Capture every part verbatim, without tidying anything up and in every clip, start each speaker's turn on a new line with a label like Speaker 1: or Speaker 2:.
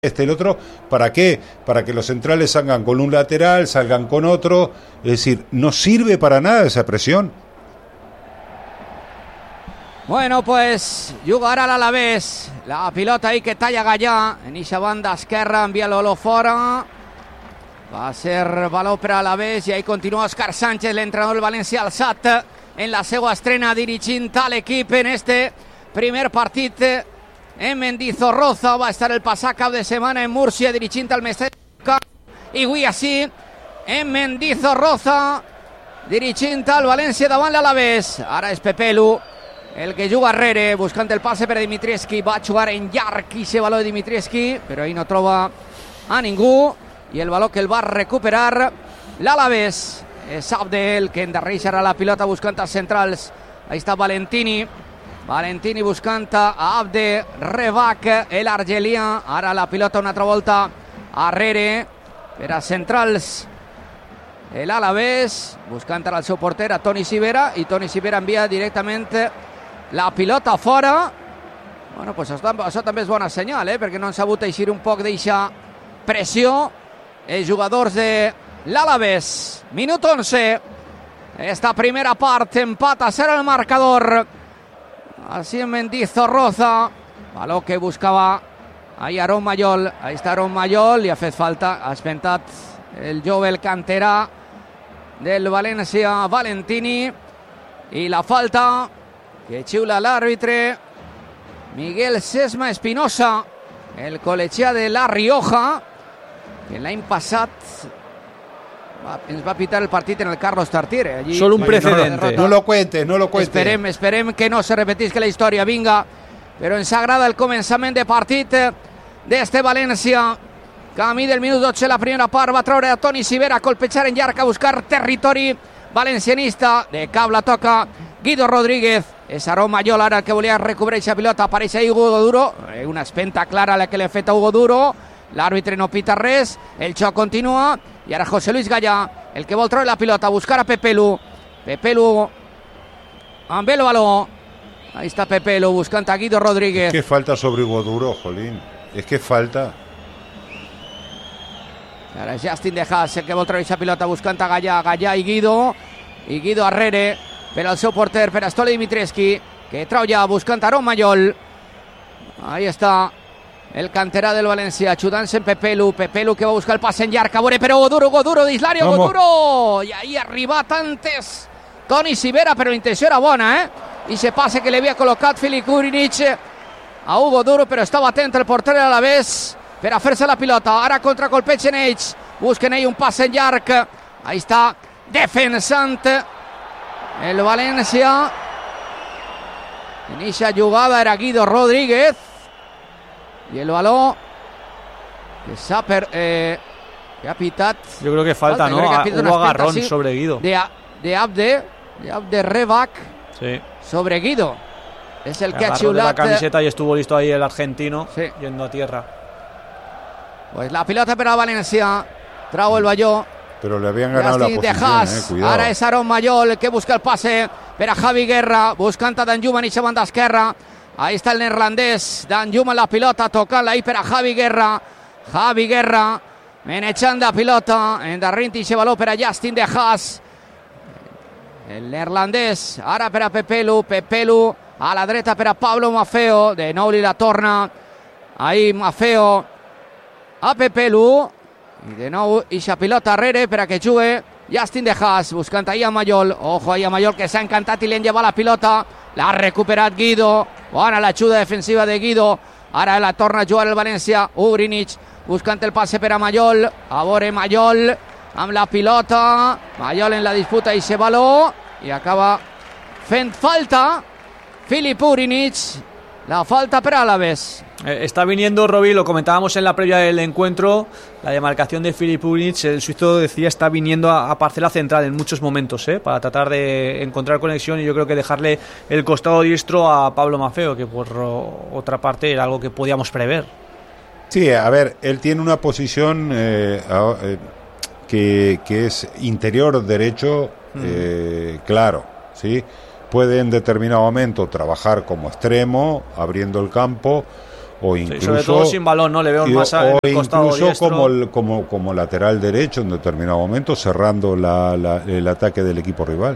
Speaker 1: este, el otro, ¿para qué? Para que los centrales salgan con un lateral, salgan con otro, es decir, no sirve para nada esa presión.
Speaker 2: Bueno, pues jugarà l'Alavés, la pilota ahí que talla Gallà, en eixa banda esquerra, envia-lo fora, va a ser valor per a l'Alavés i ahí continua Òscar Sánchez, l'entrenador del València alçat en la seva estrena dirigint a l'equip en este primer partit en Mendizorroza. Va estar el passat cap de setmana en Múrcia dirigint al Mestalla i avui així en Mendizorroza dirigint al València davant l'Alavés. Ara és Pepelu el que juga Arrere, buscant el passe per a Dimitrievski, va jugar en llarg i se valor de Dimitrievski, però ahí no troba a ningú, i el valor que el va recuperar l'Alavés és Abdel, que endarrereixarà la pilota buscant els centrals. Ahí està Valentini, Valentini buscant a Abde Rebac, el argelià. Ara la pilota una altra volta Arrere per a centrals l'Alavés, buscant ara el seu porter, a Toni Sivera, i Toni Sivera envia directament la pilota fora. Bueno, pues això, això també és bona senyal, eh? perquè no han sabut eixir un poc d'eixa pressió els jugadors de l'Alavés. Minut once, esta primera part, empat a cero el marcador. Así en Mendizorroza, baló que buscava ahí Aarón Mayol, ahí està Aarón Mayol, li ha fet falta, ha espentat el jove, el canterà del València, Valentini, i la falta que xiula l'àrbitre Miguel Sesma Espinosa, el col·legià de La Rioja, que l'any passat va, ens va pitar el partit en el Carlos Tartiere. Allí,
Speaker 3: solo un precedente.
Speaker 1: No lo cuentes, no lo cuentes.
Speaker 2: Esperem, esperem que no se repetisca la història, vinga, però ens agrada el començament de partit d'este València. Camí del minut dotze, la primera part, va treure a Toni Sivera, a colpejar en llarg, a buscar territori valencianista. De cap la toca Guido Rodríguez. És Aarón Mayol ara que volia recuperar aquesta pilota. Apareix ahí Hugo Duro. Una espenta clara la que li ha fet a Hugo Duro. L'àrbitre no pita res. El xoc continua. I ara José Luis Gallà, el que vol treure la pilota, a buscar a Pepelu. Pepelu amb el baló. Ahí està Pepelu buscant a Guido Rodríguez.
Speaker 1: Es que falta sobre Hugo Duro, Jolín. Es que falta.
Speaker 2: Ara és Justin De Haas el que vol treure aquesta pilota buscant a Gallà, Gallà i Guido, i Guido Arrere per al seu porter, per a Stole Dimitrievski, que trau ja buscant a Aarón Mayol. Ahí està el canterà del València, ajudant-se en Pepelu, Pepelu que va buscar el passe en llarg, a veure per Hugo Duro, Hugo Duro d'Islària, Hugo Duro, i ahí ha arribat antes Toni Sivera, però la intenció era bona, eh? I se passe que li havia col·locat Filip Kurinic a Hugo Duro, però estava atent el porter de l'Alavés per a fer-se la pilota. Ara contracolpegen ells, busquen ell un passe en llarg. Ahí està defensant el València. En eixa jugada era Guido Rodríguez i el baló que s'ha per, eh, que ha pitat.
Speaker 3: Yo creo que falta, falta. ¿no?
Speaker 2: Que ha
Speaker 3: Hubo agarrón sobre Guido.
Speaker 2: De, de Abde, de Abde Rebac
Speaker 3: sí.
Speaker 2: sobre Guido. Es el que ha
Speaker 3: de
Speaker 2: xiulat
Speaker 3: la camiseta y estuvo listo ahí el argentino,
Speaker 2: sí.
Speaker 3: yendo a tierra.
Speaker 2: Pues la pilota per a València, trau el Balló.
Speaker 1: Pero le habían ganado la posición, eh, cuidado.
Speaker 2: Ara és Aarón Mayol que busca el passe per a Javi Guerra, buscant a Danjuma en eixa banda esquerra. Ahí està el neerlandès, Danjuma en la pilota, tocant-la ahí per a Javi Guerra. Javi Guerra, menejant la pilota, endarrint eixe baló per a Justin De Haas. El neerlandès, ara per a Pepelu, Pepelu a la dreta per a Pablo Maffeo, de nou li la torna. Ahí Maffeo a Pepelu, i de nou eixa pilota Arrere per a que jugui Justin De Haas, buscant ahí a Mayol. Ojo ahí a Mayol, que s'ha encantat i li han llevat la pilota. L'ha recuperat Guido, bona l'ajuda defensiva de Guido. Ara la torna a jugar el València, Ugrinic buscant el passe per a Mayol. A veure Mayol amb la pilota, Mayol en la disputa i se baló, i acaba fent falta Filip Ugrinic, la falta per a l'Alavés.
Speaker 3: Eh, está viniendo, Roby, lo comentábamos en la previa del encuentro, la demarcación de Filip Ugrinic, el suizo decía, está viniendo a, a parcela central en muchos momentos, ¿eh? para tratar de encontrar conexión, y yo creo que dejarle el costado diestro a Pablo Maffeo, que por o, otra parte era algo que podíamos prever.
Speaker 1: Sí, a ver, él tiene una posición eh, eh, que, que es interior derecho, mm. eh, claro, ¿sí? Puede en determinado momento trabajar como extremo, abriendo el campo, o incluso,
Speaker 3: sí, sobre todo sin balón, ¿no? Le veo más al costado
Speaker 1: incluso
Speaker 3: diestro.
Speaker 1: como, el, como, como lateral derecho en determinado momento, cerrando la, la, el ataque del equipo rival.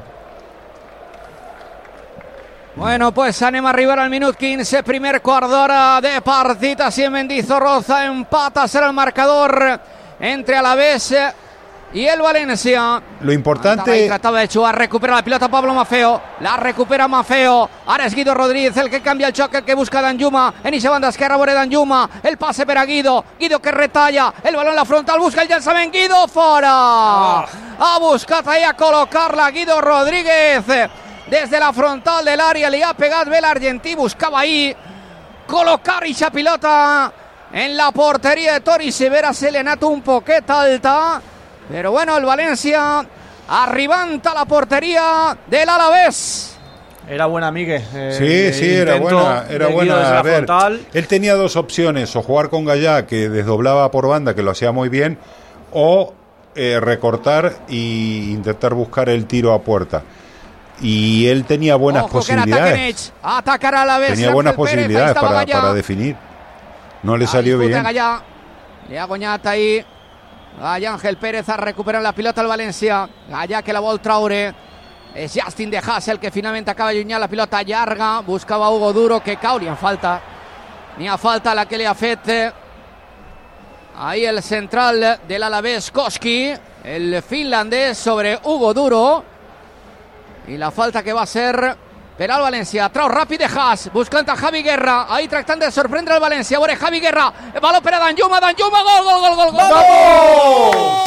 Speaker 2: Bueno, pues anem a arribar al minut quince, primer quart d'hora de partit, així en Mendizorroza empata, serà el marcador entre Alavés y el Valencia.
Speaker 1: Lo importante...
Speaker 2: Y trataba de jugar, recupera la pelota Pablo Maffeo, la recupera Maffeo, ahora es Guido Rodríguez el que cambia el choque, el que busca Danjuma, en esa banda esquerra vore Danjuma, el pase per a Guido, Guido que retalla, el balón en la frontal, busca el llançament, Guido fora, ah. ha buscat ahí a colocar-la Guido Rodríguez, desde la frontal del área, li ha pegat bé l'argentí, buscava ahí colocar eixa pilota en la portería de Tori Severa, se le ha anat un poquet alta, pero bueno, el Valencia arribant a la portería del Alavés.
Speaker 3: Era buena, Miguel.
Speaker 1: Eh, sí, sí, era buena. Era buena. A ver, él tenía dos opciones, o jugar con Gallá, que desdoblaba por banda, que lo hacía muy bien, o eh, recortar e intentar buscar el tiro a puerta. Y él tenía buenas Ojo, posibilidades.
Speaker 2: Atacar a la vez.
Speaker 1: Tenía buenas posibilidades para, para definir. No le ahí salió bien.
Speaker 2: Gallà. Le ha guanyat ahí Gallà. Ángel Pérez ha recuperat la pilota al València. Gallà que la vol traure. És Justin de Haas el que finalment acaba allunyant la pilota llarga. Buscava Hugo Duro que cau. Ni ha falta. Ni ha falta la que li ha fet ahí el central del Alavés, Koski, el finlandés sobre Hugo Duro. I la falta que va a ser per al València. Trau ràpid de Haas, buscant a Javi Guerra, ahí tractant de sorprendre el València. Veure Javi Guerra, el baló per a Danjuma, Danjuma, gol, gol, gol, gol, gol, gol!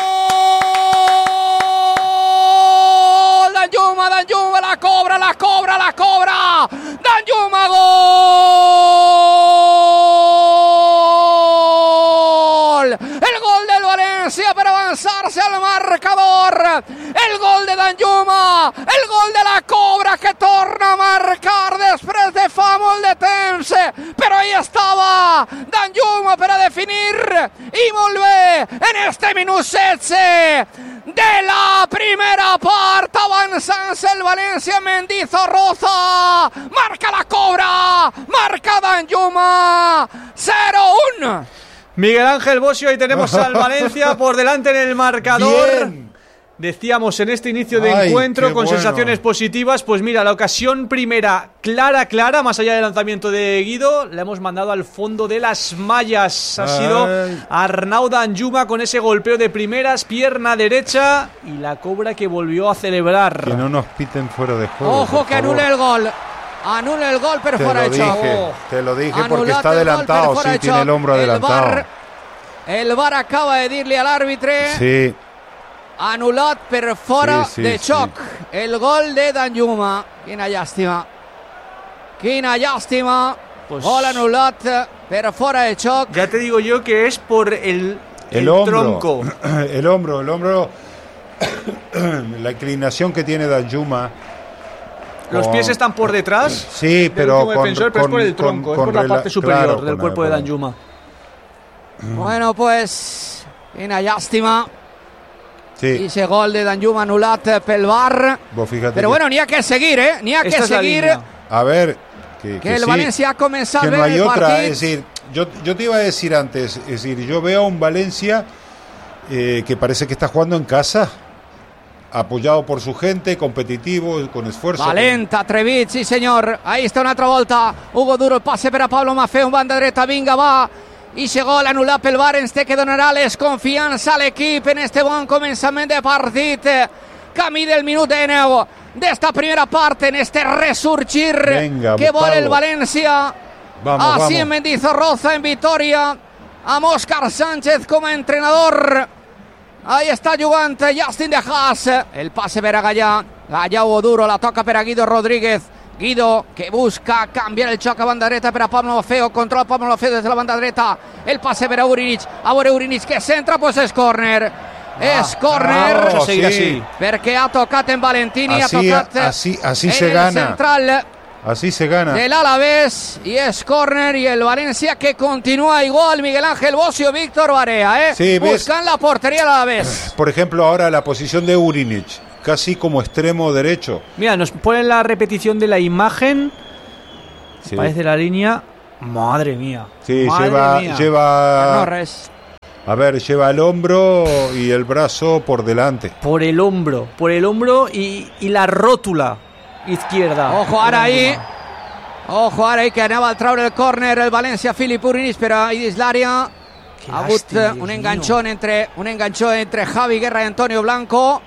Speaker 2: Danjuma, Danjuma, la cobra, la cobra, la cobra! Danjuma, gol! El gol del València per avançar-se al marcador. El gol de Danjuma, el gol de la cobra que torna a marcar després de fa molt de temps, però ahí estava Danjuma per a definir i molt bé en este minut setze de la primera part, avançant-se el València. Mendizorroza marca la cobra, marca Danjuma, cero uno.
Speaker 3: Miguel Ángel Bosio, ahí tenemos al Valencia por delante en el marcador. Bien. Decíamos en este inicio de Ay, encuentro con bueno. sensaciones positivas, pues mira, la ocasión primera clara, clara, más allá del lanzamiento de Guido, la hemos mandado al fondo de las mallas. Ha Ay. sido Arnau Danjuma con ese golpeo de primeras, pierna derecha y la cobra que volvió a celebrar.
Speaker 1: Que no nos piten fuera de juego.
Speaker 2: Ojo que anule el gol. Anule el gol, pero te fuera de choque.
Speaker 1: Oh. Te lo dije Anulate porque está adelantado, gol, sí, tiene el hombro el adelantado.
Speaker 2: Bar, el VAR acaba de decirle al árbitro.
Speaker 1: Sí.
Speaker 2: Anulat per fora sí, sí, de xoc. Sí. El gol de Danjuma. Quina llàstima. Quina llàstima. Pues gol anulat per fora de xoc.
Speaker 3: Ya te digo yo que es por el, el, el
Speaker 1: hombro,
Speaker 3: tronco.
Speaker 1: El hombro, el hombro. La inclinación que tiene Danjuma.
Speaker 3: Los con, pies están por detrás.
Speaker 1: Sí, pero con,
Speaker 3: defensor, pero con, es por el tronco, con, es por la parte superior claro, del cuerpo el, de Danjuma.
Speaker 2: Bueno, pues quina llàstima.
Speaker 1: Sí.
Speaker 2: Ese gol de Danjuma anulat pel VAR. Pero que... bueno, ni ha que seguir, ¿eh? Ni ha que seguir.
Speaker 1: A ver, que, que,
Speaker 2: que el
Speaker 1: sí,
Speaker 2: Valencia ha comenzado
Speaker 1: que
Speaker 2: bien
Speaker 1: no hay
Speaker 2: el
Speaker 1: otra.
Speaker 2: partido.
Speaker 1: Es decir, yo, yo te iba a decir antes, es decir, yo veo a un Valencia eh, que parece que está jugando en casa, apoyado por su gente, competitivo, con esfuerzo.
Speaker 2: Valenta, atrevit, sí señor. Ahí está una altra volta. Hugo Duro, el pase per a Pablo Maffeo, en banda dreta, vinga, va. I ese gol anul·lat pel VAR ens té que donarà les confiança a l'equip en este bon començament de partit. Camí del minut de nou d'esta primera part, en este resurgir Venga, que vol el València. Vamos, Así vamos. En Mendizorroza, en Vitoria, amb Òscar Sánchez com a entrenador. Ahí està jugant Justin de Haas. El passe per a Gallà. Gallà Hugo Duro, la toca per a Guido Rodríguez. Guido que busca cambiar el choque a banda dreta per a Pablo Maffeo, controla Pablo Maffeo des de la banda dreta, el passe per a Urinic, a veure Urinic que centra, pues és córner, ah, és córner,
Speaker 1: oh, sí. Sí.
Speaker 2: perquè ha tocat en Valentini,
Speaker 1: así,
Speaker 2: ha tocat
Speaker 1: así, así
Speaker 2: en
Speaker 1: se
Speaker 2: el
Speaker 1: gana.
Speaker 2: central
Speaker 1: así se gana.
Speaker 2: del Alavés, y es córner, y el Valencia que continúa igual, Miguel Ángel Bosio, Víctor Barea, ¿eh?
Speaker 1: Sí,
Speaker 2: buscan la portería del Alavés.
Speaker 1: Por ejemplo, ahora la posición de Urinic, casi como extremo derecho.
Speaker 3: Mira, nos ponen la repetición de la imagen. Sí. Parece la línea. Madre mía.
Speaker 1: Sí,
Speaker 3: Madre
Speaker 1: lleva,
Speaker 3: mía.
Speaker 1: lleva.
Speaker 2: Norris.
Speaker 1: A ver, lleva el hombro y el brazo por delante.
Speaker 3: Por el hombro, por el hombro y, y la rótula izquierda.
Speaker 2: Ojo ara ahí. Ojo ara ahí que anava a treure el córner el València Filip Urinis, però ahí dins l'àrea ha hagut un enganxó entre un enganxó entre Javi Guerra i Antonio Blanco.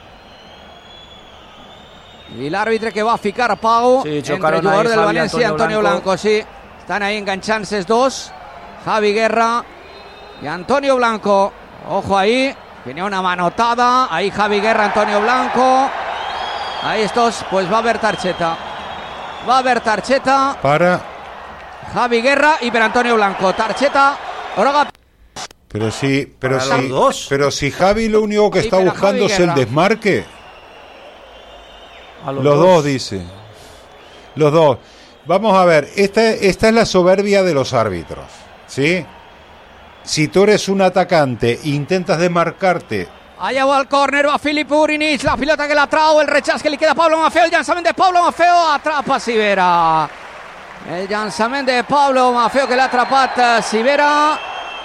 Speaker 2: I l'àrbitre que va ficar Pau
Speaker 3: sí,
Speaker 2: entre el jugador del València i Antonio Blanco. Blanco. Sí, estan ahí enganchant-se els dos, Javi Guerra y Antonio Blanco. Ojo ahí, tenía una manotada. Ahí Javi Guerra, Antonio Blanco. Ahí estos, pues va a haber tarjeta. Va a haber tarjeta
Speaker 1: para
Speaker 2: Javi Guerra y para Antonio Blanco. Tarjeta groga.
Speaker 1: Pero sí, pero
Speaker 3: para
Speaker 1: sí,
Speaker 3: los dos.
Speaker 1: Pero si Javi lo único que está buscando es el desmarque.
Speaker 3: A los,
Speaker 1: los
Speaker 3: dos.
Speaker 1: dos dice. Los dos. Vamos a ver, esta, esta es la soberbia de los árbitros, ¿sí? Si tú eres un atacante e intentas desmarcarte.
Speaker 2: Allá va el córner, va Filip Urinis, la pilota que la trau, el rechaç que li queda a Pablo Maffeo, el llançament de Pablo Maffeo, atrapa Sivera. El llançament de Pablo Maffeo que l'ha atrapat Sivera.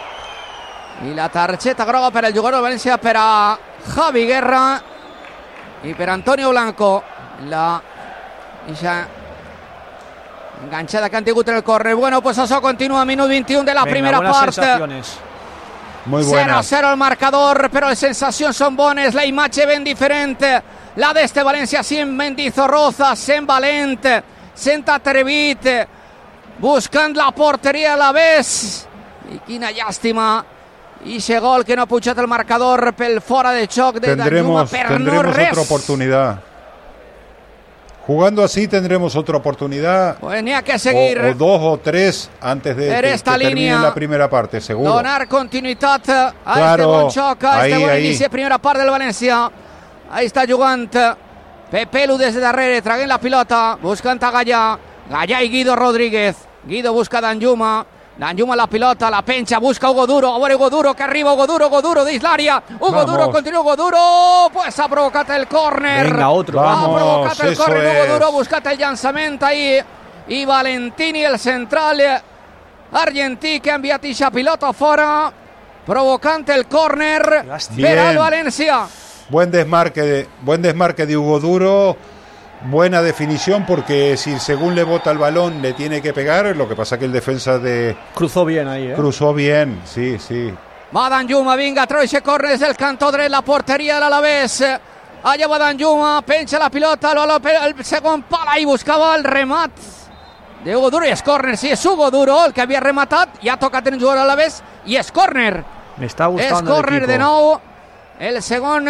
Speaker 2: I la targeta groga per el jugador de València, per a Javi Guerra i per Antonio Blanco. La ixa enganxada que han tingut en el córner. Bueno, pues això continua, minut vint-i-un de la
Speaker 3: Venga,
Speaker 2: primera part.
Speaker 3: Sensaciones.
Speaker 1: Muy buena.
Speaker 2: cero a cero el marcador, però les sensacions són bones, la imatge ben diferent, la d'este València sent Mendizorroza, sent valent, sent atrevit, buscant la porteria a la vez. I quina llàstima, i ese gol que no ha pujat el marcador pel fora de xoc de Danjuma, per
Speaker 1: tendremos
Speaker 2: no res.
Speaker 1: otra oportunidad. Jugando así tendremos otra oportunidad.
Speaker 2: Pues n'hi ha que seguir.
Speaker 1: O, o dos o tres antes de que, que termine la primera parte, seguro.
Speaker 2: Donar continuïtat a
Speaker 1: claro,
Speaker 2: este bon xoc, a
Speaker 1: ahí,
Speaker 2: este bon
Speaker 1: ahí.
Speaker 2: inici de primera part del València. Ahí està jugant Pepelu des de darrere, traguent la pilota, buscant a Gallà. Gallà i Guido Rodríguez. Guido busca Danjuma. Danjuma la pilota, la pencha, busca Hugo Duro. A veure Hugo Duro, que arriba Hugo Duro, Hugo Duro dins l'àrea. Hugo
Speaker 1: vamos.
Speaker 2: Duro, continua Hugo Duro. Pues ha provocat el córner.
Speaker 3: Venga, otro.
Speaker 2: Ha
Speaker 1: Vamos,
Speaker 2: provocat el córner
Speaker 1: es.
Speaker 2: Hugo Duro, ha buscat el llançament ahí. I Valentini, el central argentí, que ha enviat ixa pilota fora, provocant el córner per al València.
Speaker 1: Buen desmarque, de, buen desmarque de Hugo Duro. Buena definición, porque si según le bota el balón le tiene que pegar, lo que pasa que el defensa de...
Speaker 3: Cruzó bien ahí, ¿eh?
Speaker 1: Cruzó bien, sí, sí.
Speaker 2: Va Danjuma, vinga, treu ese córner des del cantó dret, la porteria de l'Alavés. Allà va Danjuma, penja la pilota, el, el segon pal, ahí buscava el remat de Hugo Duro, i és córner, sí, és Hugo Duro el que havia rematat, i ha tocat en un jugador a l'Alavés, i és córner.
Speaker 3: Me está gustando
Speaker 2: és córner de nou, el segon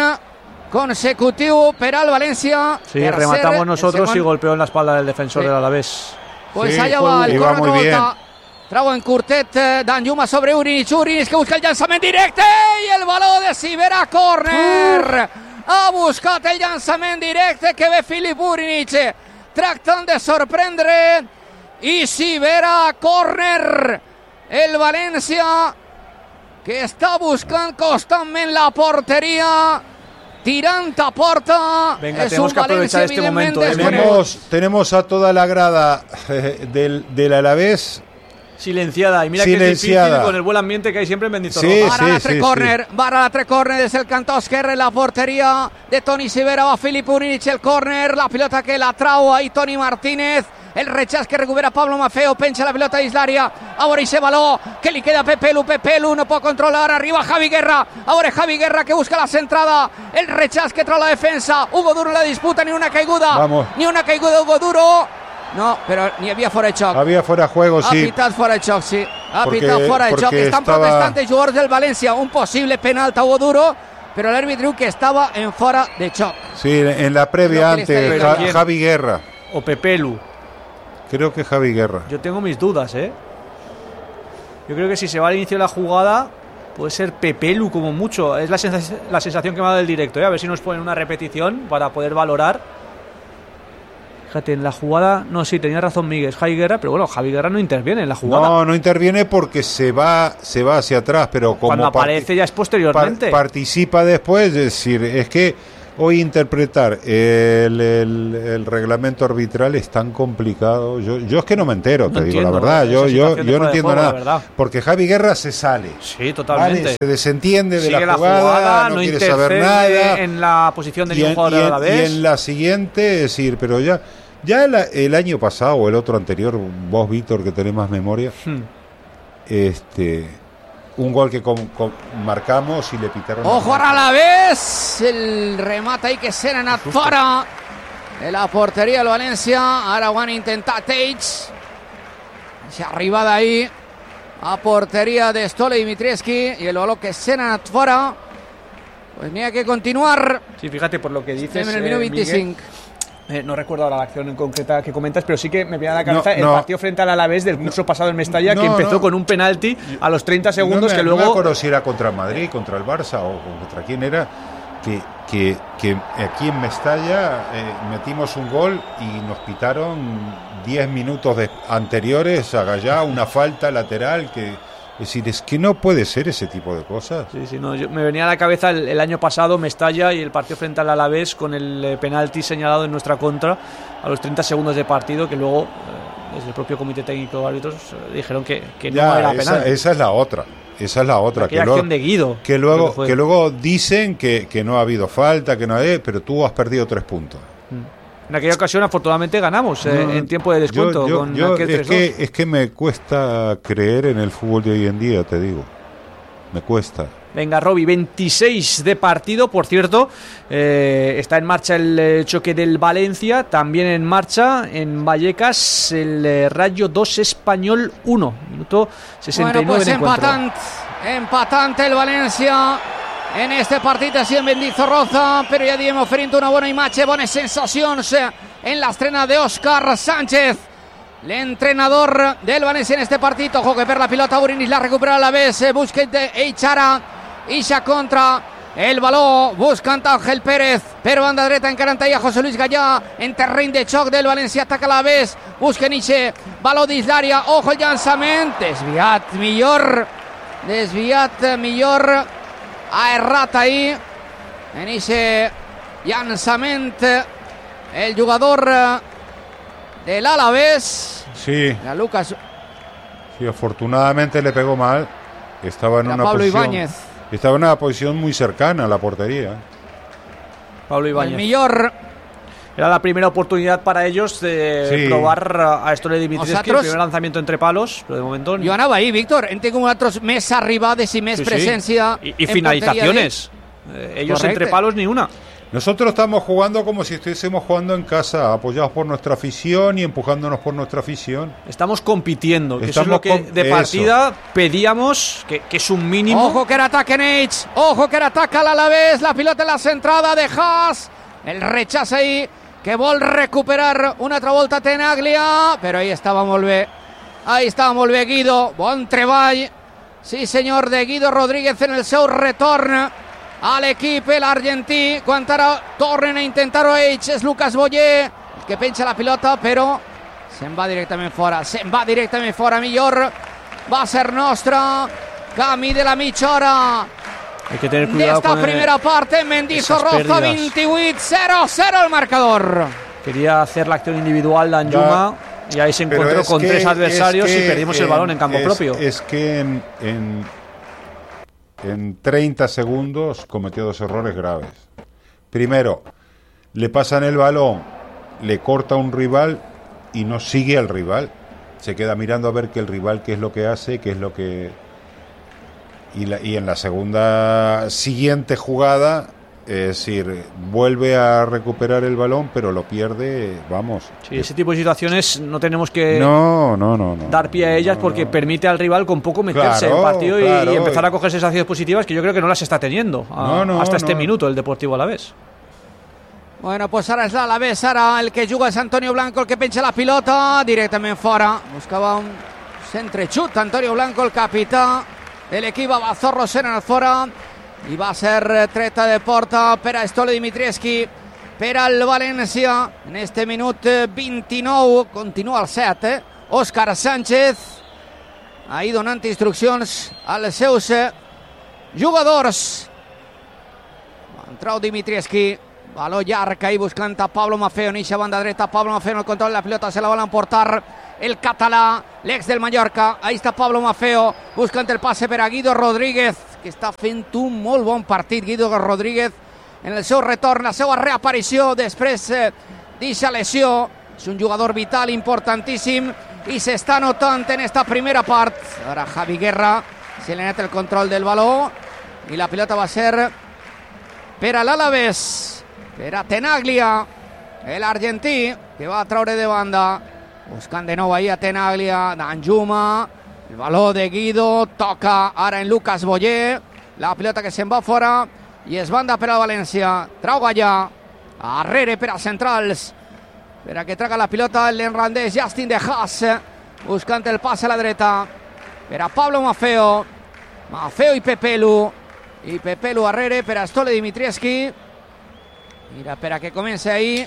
Speaker 2: consecutivo per al València.
Speaker 3: Sí, tercer, rematamos nosotros y golpeó en la espalda del defensor sí. del Alavés.
Speaker 2: Pues
Speaker 1: sí,
Speaker 2: allá va el
Speaker 1: corner de volta.
Speaker 2: Trau en curtet, Danjuma sobre Urinis. Urinis que busca el llançament directe i el baló de Sivera, córner. Uh. Ha buscat el llançament directe que ve Filip Urinis, tractant de sorprendre. I Sivera, córner. El València que està buscant constantment la porteria, tirant a porta.
Speaker 3: Venga,
Speaker 2: es
Speaker 3: tenemos
Speaker 2: un
Speaker 3: que aprovechar este momento. ¿eh?
Speaker 1: Tenemos, tenemos a toda la grada eh, del, del Alavés
Speaker 3: silenciada. Y mira
Speaker 1: silenciada.
Speaker 3: que es difícil con el buen ambiente que hay siempre en Mendizorroza.
Speaker 1: Sí,
Speaker 2: Barra
Speaker 1: sí,
Speaker 2: la tres
Speaker 1: sí,
Speaker 2: córner,
Speaker 1: sí.
Speaker 2: barra la tres córner des el cantó esquerre, la porteria de Toni Sivera, va Filip Urinis el córner, la pilota que la trau ahí Toni Martínez. El rechaç que recupera Pablo Maffeo, pencha la pilota dins l'àrea, ahora ese baló que li queda a Pepelu, Pepelu no pot controlar, arriba Javi Guerra, ahora Javi Guerra que busca la centrada, el rechaç que trau la defensa, Hugo Duro en la disputa, ni una caiguda,
Speaker 1: Vamos.
Speaker 2: ni una caiguda de Hugo Duro, no, però ni havia fora de xoc.
Speaker 1: Había fuera de juego, sí.
Speaker 2: Ha pitat fora de xoc, sí, ha
Speaker 1: Porque-
Speaker 2: pitat fora de xoc,
Speaker 1: porque
Speaker 2: estan
Speaker 1: estaba-
Speaker 2: protestant els jugadors del València, un possible penal a Hugo Duro, però l'àrbitre diu que estava en fora de xoc.
Speaker 1: Sí, en la previa
Speaker 2: Lo que le está
Speaker 1: antes,
Speaker 2: diciendo.
Speaker 1: Ja-
Speaker 3: ¿Quién?
Speaker 1: Javi Guerra.
Speaker 3: O Pepelu.
Speaker 1: Creo que Javi Guerra.
Speaker 3: Yo tengo mis dudas, ¿eh? Yo creo que si se va al inicio de la jugada, puede ser Pepelu como mucho. Es la, sens la sensación que me ha dado el directo, ¿eh? A ver si nos ponen una repetición para poder valorar. Fíjate, en la jugada... No, sí, tenía razón Miguel, es Javi Guerra, pero bueno, Javi Guerra no interviene en la jugada.
Speaker 1: No, no interviene porque se va, se va hacia atrás, pero como
Speaker 3: Cuando
Speaker 1: parti-
Speaker 3: aparece ya es posteriormente.
Speaker 1: par- participa después, es decir, es que hoy interpretar el, el, el reglamento arbitral es tan complicado. Yo, yo es que no me entero, te no digo entiendo, la verdad. Yo, yo, yo no entiendo juego, nada. Porque Javi Guerra se sale.
Speaker 3: Sí, totalmente.
Speaker 1: ¿Vale? Se desentiende de
Speaker 3: Sigue
Speaker 1: la jugada,
Speaker 3: la jugada
Speaker 1: no,
Speaker 3: no
Speaker 1: quiere saber nada.
Speaker 3: En la posición de ningún jugador
Speaker 1: en,
Speaker 3: a la vez.
Speaker 1: Y en la siguiente, es decir, pero ya, ya el, el año pasado o el otro anterior, vos, Víctor, que tenés más memoria, hmm. este... un gol que com, com, marcamos y le pitaron.
Speaker 2: Ojo a la vez. El remate ahí que será fora de la portería del Valencia. Ahora van a intentar Teich. Se arriba de ahí a portería de Stole Dimitrievski. Y el balón que será fora. Pues mira que continuar.
Speaker 3: Sí, fíjate por lo que dices.
Speaker 2: En el minuto
Speaker 3: eh,
Speaker 2: veinticinco.
Speaker 3: Eh, no recuerdo ahora la acción en concreta que comentas, pero sí que me viene a la cabeza
Speaker 1: no,
Speaker 3: el
Speaker 1: no,
Speaker 3: partido frente al Alavés del curso no, pasado en Mestalla, no, que empezó no, con un penalti a los treinta segundos
Speaker 1: no me,
Speaker 3: que luego...
Speaker 1: No me acuerdo si era contra el Madrid, contra el Barça o contra quién era, que, que, que aquí en Mestalla eh, metimos un gol y nos pitaron diez minutos de, anteriores a Gallá, una falta lateral que... Es decir, es que no puede ser ese tipo de cosas.
Speaker 3: Sí, sí, no, yo, me venía a la cabeza el, el año pasado Mestalla y el partido frente al Alavés con el eh, penalti señalado en nuestra contra a los treinta segundos de partido, que luego eh, desde el propio comité técnico de árbitros eh, dijeron que, que
Speaker 1: ya,
Speaker 3: no era
Speaker 1: esa,
Speaker 3: penalti.
Speaker 1: Esa es la otra. Esa es la otra.
Speaker 3: Aquella que acción
Speaker 1: luego,
Speaker 3: de Guido.
Speaker 1: Que luego, que, que luego dicen que, que no ha habido falta, que no hay, pero tú has perdido tres puntos.
Speaker 3: Mm. En aquella ocasión, afortunadamente, ganamos eh, no, en tiempo de descuento.
Speaker 1: Yo, yo,
Speaker 3: con
Speaker 1: yo,
Speaker 3: aquel
Speaker 1: es, que, es que me cuesta creer en el fútbol de hoy en día, te digo. Me cuesta.
Speaker 3: Venga, Roby, veintiséis de partido. Por cierto, eh, está en marcha el eh, choque del Valencia. También en marcha en Vallecas el eh, Rayo dos Español uno. Minuto sesenta y nueve.
Speaker 2: Bueno, pues
Speaker 3: de
Speaker 2: empatante, empatante el Valencia en este partido así en Mendizorroza, però ja diem oferint una bona imatge, bones sensacions en l'estrena d'Òscar Sánchez, l'entrenador del Valencia en este partido. Ojo que per la pilota Burinis la recupera a la vez, Busquets Eichara, Isha contra el baló, buscant Ángel Pérez per banda dreta, encara en talla José Luis Gallà en terreny de xoc del València, ataca a la vez, busquen Ixe, baló dins l'àrea, ojo el llançament, desviat millor, desviat millor, ha errat ahí en ese llançament el jugador del Alavés.
Speaker 1: Sí.
Speaker 2: La Lucas.
Speaker 1: Sí, afortunadamente le pegó mal. Estaba en
Speaker 2: Era
Speaker 1: una
Speaker 2: Pablo
Speaker 1: posición.
Speaker 2: Ibáñez.
Speaker 1: Estaba en una posición muy cercana a la portería.
Speaker 3: Pablo Ibáñez.
Speaker 2: El mejor.
Speaker 3: Era la primera oportunidad para ellos de sí. provar a Stole Dimitrievski, el primer lanzamiento entre palos, pero de momento...
Speaker 2: Jo anava ahí, Víctor, hem tingut nosaltres més arribades i més sí, presencia
Speaker 3: sí. Y, y finalizaciones. Eh, ellos Correcte. Entre palos ni una.
Speaker 1: Nosotros estamos jugando como si estuviésemos jugando en casa, apoyados por nuestra afición y empujándonos por nuestra afición.
Speaker 3: Estamos compitiendo, que estamos eso es lo que de partida eso. pedíamos, que, que es un mínimo.
Speaker 2: Ojo que era ataque Neitz, ojo que era ataque al Alavés, la pilota en la centrada de Haas, el rechazo ahí, que vol recuperar una altra volta Tenaglia, però ahí estava molt bé, ahí estava molt bé Guido, bon treball, sí senyor, de Guido Rodríguez en el seu retorn a l'equip, l'argentí, quan ara tornen a intentar-ho ells, és Lucas Boyer, el que penja la pilota, però se'n va directament fora, se'n va directament fora, millor va ser nostra, camí de la mitja hora.
Speaker 3: Hay que tener cuidado
Speaker 2: esta
Speaker 3: con
Speaker 2: primera el, parte, Mendizorroza veintiocho cero cero el marcador.
Speaker 3: Quería hacer la acción individual de Anjuma ya, y ahí se encontró con que, tres adversarios que y perdimos en, el balón en campo
Speaker 1: es,
Speaker 3: propio.
Speaker 1: Es que en, en, en treinta segundos cometió dos errores graves. Primero, le pasan el balón, le corta un rival y no sigue al rival. Se queda mirando a ver que el rival qué es lo que hace, qué es lo que... Y, la, y en la segunda siguiente jugada, es decir, vuelve a recuperar el balón, pero lo pierde, vamos.
Speaker 3: Sí, ese tipo de situaciones no tenemos que
Speaker 1: no, no, no, no,
Speaker 3: dar pie a ellas, no, porque no. permite al rival con poco meterse claro, en el partido claro, y, y empezar a coger sensaciones positivas que yo creo que no las está teniendo a, no, no, hasta este no. minuto el Deportivo Alavés.
Speaker 2: Bueno, pues ara és l'Alavés, ara el que juga és Antonio Blanco, el que penja la pilota directament fora. Buscava un centrexut, Antonio Blanco, el capità de l'equip Abazorro sent fora i va ser treta de porta per a Stole Dimitrievski per al València en este minut vint-i-nou, continua el set, eh? Òscar Sánchez ahí donant instruccions als seus jugadors. Entrau Dimitrievski, baló llarg ahí buscant a Pablo Maffeo, en eixa banda dreta. Pablo Maffeo en el control de la pilota, se la van a emportar el català, l'ex del Mallorca. Ahí està Pablo Maffeo buscant el passe per a Guido Rodríguez, que està fent un molt bon partit. Guido Rodríguez en el seu retorn, la seva reaparició després eh, d'eixa lesió. És un jugador vital, importantíssim, i s'està notant en esta primera part. Ara Javi Guerra se li ha anat el control del baló i la pilota va ser per a l'Alavés, per a Tenaglia, l'argentí, que va a traure de banda, buscant de nou ahí a Tenaglia, Danjuma, el baló de Guido, toca ara en Lucas Boyer, la pilota que se'n va fora i es banda per a València. Trau Gallà, arrere per a centrals, per a que traga la pilota el neerlandès Justin de Haas, buscant el pas a la dreta per a Pablo Maffeo, Maffeo i Pepelu, i Pepelu arrere per a Stole Dimitrievski. Mira, per a que comença ahí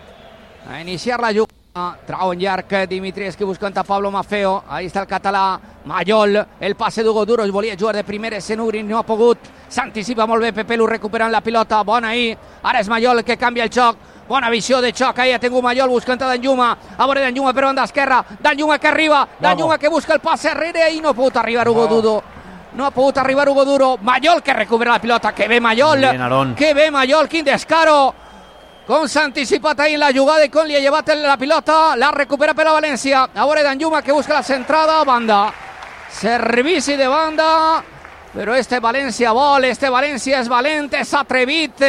Speaker 2: a iniciar la jugada. Trau en llarg Dimitrievski buscant a Pablo Maffeo. Ahí està el català Mayol, el passe d'Hugo Duro, volia jugar de primeres en Uri, no ha pogut, s'anticipa molt bé Pepelu recuperant la pilota, bona ahí, ara és Mayol que canvia el xoc. Bona visió de xoc, ahí ha tingut Mayol buscant a Danjuma, a veure Danjuma per banda esquerra, Danjuma que arriba, Danjuma que busca el passe arrere i no ha pogut arribar Hugo Duro, no ha pogut arribar Hugo Duro. Mayol que recupera la pilota, que bé Mayol,
Speaker 3: bien,
Speaker 2: que bé Mayol, quin descaro, com s'ha anticipat ahí en la jugada i com li ha llevat la pilota, la recupera per a València, a veure Danjuma que busca la centrada, banda, servici de banda, però este València vol, este València és valent, és atrevit,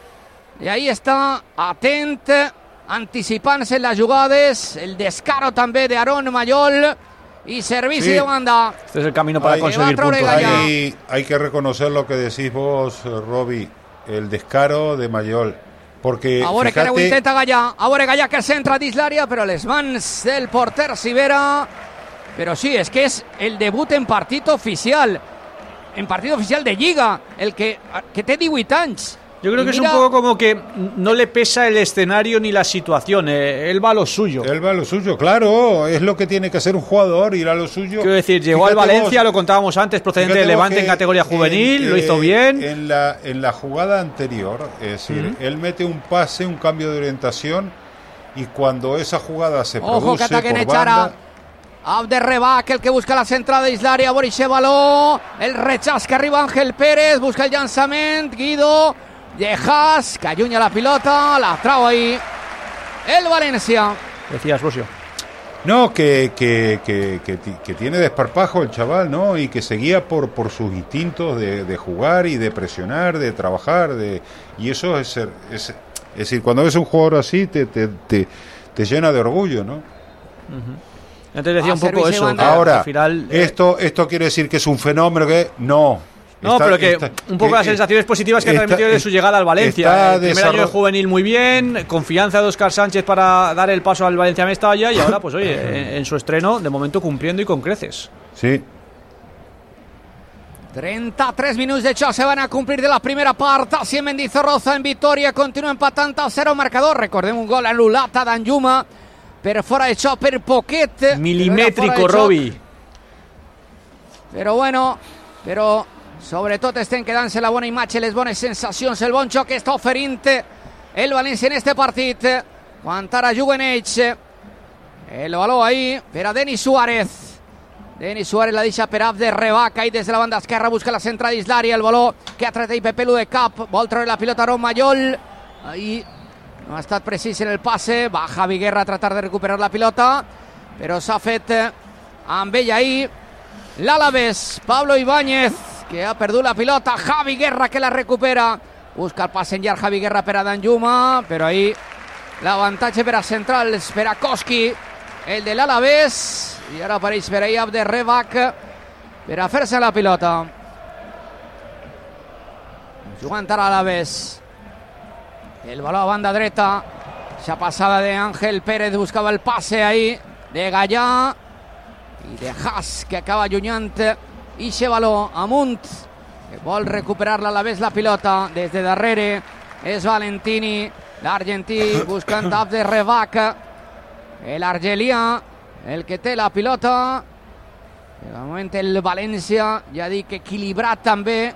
Speaker 2: i ahí està, atent, anticipant-se en les jugades, el descaro també de Aaron Mayol y servicio sí. de banda.
Speaker 3: Este es el camino para hay, conseguir puntos.
Speaker 1: Hay, hay que reconocer lo que decís vos, Roby, el descaro de Mayol. Porque,
Speaker 2: ahora
Speaker 1: fíjate...
Speaker 2: que intenta Gallà, ahora Gallà que centra dins l'àrea, però les mans del porter Sivera. Pero sí, es que es el debut en partido oficial, en partido oficial de Lliga, el que, que té divuit anys.
Speaker 3: Yo creo
Speaker 2: y
Speaker 3: que
Speaker 2: mira,
Speaker 3: es un poco como que no le pesa el escenario ni la situación, eh, él va a lo suyo.
Speaker 1: Él va a lo suyo, claro, es lo que tiene que hacer un jugador, ir a lo suyo.
Speaker 3: Quiero decir, llegó fíjate al Valencia, vos, lo contábamos antes, procedente de Levante en categoría juvenil, en, lo hizo bien.
Speaker 1: En la, en la jugada anterior, es decir, uh-huh. él mete un pase, un cambio de orientación, y cuando esa jugada se
Speaker 2: Ojo,
Speaker 1: produce
Speaker 2: que
Speaker 1: por banda...
Speaker 2: Abderrebak, el que busca la centrada d'Islària, Borixe Baló, el rechaç que arriba Ángel Pérez, busca el llançament, Guido, Dejas, que allunya la pilota, la trau ahí, el Valencia.
Speaker 3: Decías, Lucio.
Speaker 1: No, que, que, que, que, que tiene desparpajo el chaval, ¿no? Y que seguía por, por sus instintos de, de jugar y de presionar, de trabajar, de y eso es ser, es, es decir, cuando ves un jugador así te, te, te, te llena de orgullo, ¿no?
Speaker 3: Uh-huh. Antes decía
Speaker 2: ah,
Speaker 3: un poco eso.
Speaker 1: Ahora,
Speaker 3: al final, eh...
Speaker 1: esto, esto quiere decir que es un fenómeno que no.
Speaker 3: No,
Speaker 1: está,
Speaker 3: pero que
Speaker 1: está,
Speaker 3: un poco
Speaker 1: eh,
Speaker 3: las sensaciones positivas que ha transmitido de su llegada al Valencia. El primer año de juvenil muy bien, confianza de Óscar Sánchez para dar el paso al Valencia Mestalla y ahora, pues oye, en, en su estreno, de momento cumpliendo y con creces.
Speaker 1: Sí.
Speaker 2: trenta-tres minuts de xoc se van a complir de la primera part. Així Mendizorroza en victòria, continua empatant a zero marcador. Recordem un gol anul·lat a Danjuma per fora de xoc per poquet.
Speaker 3: Milimétrico, Roby.
Speaker 2: Però bueno, però sobretot estem quedant-se la bona imatge, les bones sensacions, el bon xoc que està oferint el València en este partit. Quan ara juguen ells, el baló ahí per a Denis Suárez. Denis Suárez la deixa per Abderrebak, ahí des de la banda esquerra busca la centrada d'Islària, el baló que ha tret ahí Pepelu de cap, vol treure la pilota a Aaron Mayol, ahí no ha estat precís en el passe, va Javi Guerra a tratar de recuperar la pilota, però s'ha fet amb ell ahí l'Alavés, Pablo Ibáñez, que ha perdut la pilota, Javi Guerra que la recupera, busca el passe en llarg Javi Guerra per a Danjuma, però ahí l'avantatge per a centrals, per a Koski, el de l'Alavés, i ara apareix per ahí Abderrebak per a fer-se la pilota. Jugant ara a l'Alavés, el baló a banda dreta, esa passada de Ángel Pérez, buscava el passe ahí de Gallà i de Haas, que acaba allunyant ixe baló amunt, que vol recuperar l'Alavés la pilota des de darrere, és Valentini, l'argentí buscant Abderrebak, l'argelià, el que té la pilota. De moment el València, ja dic, equilibrat també,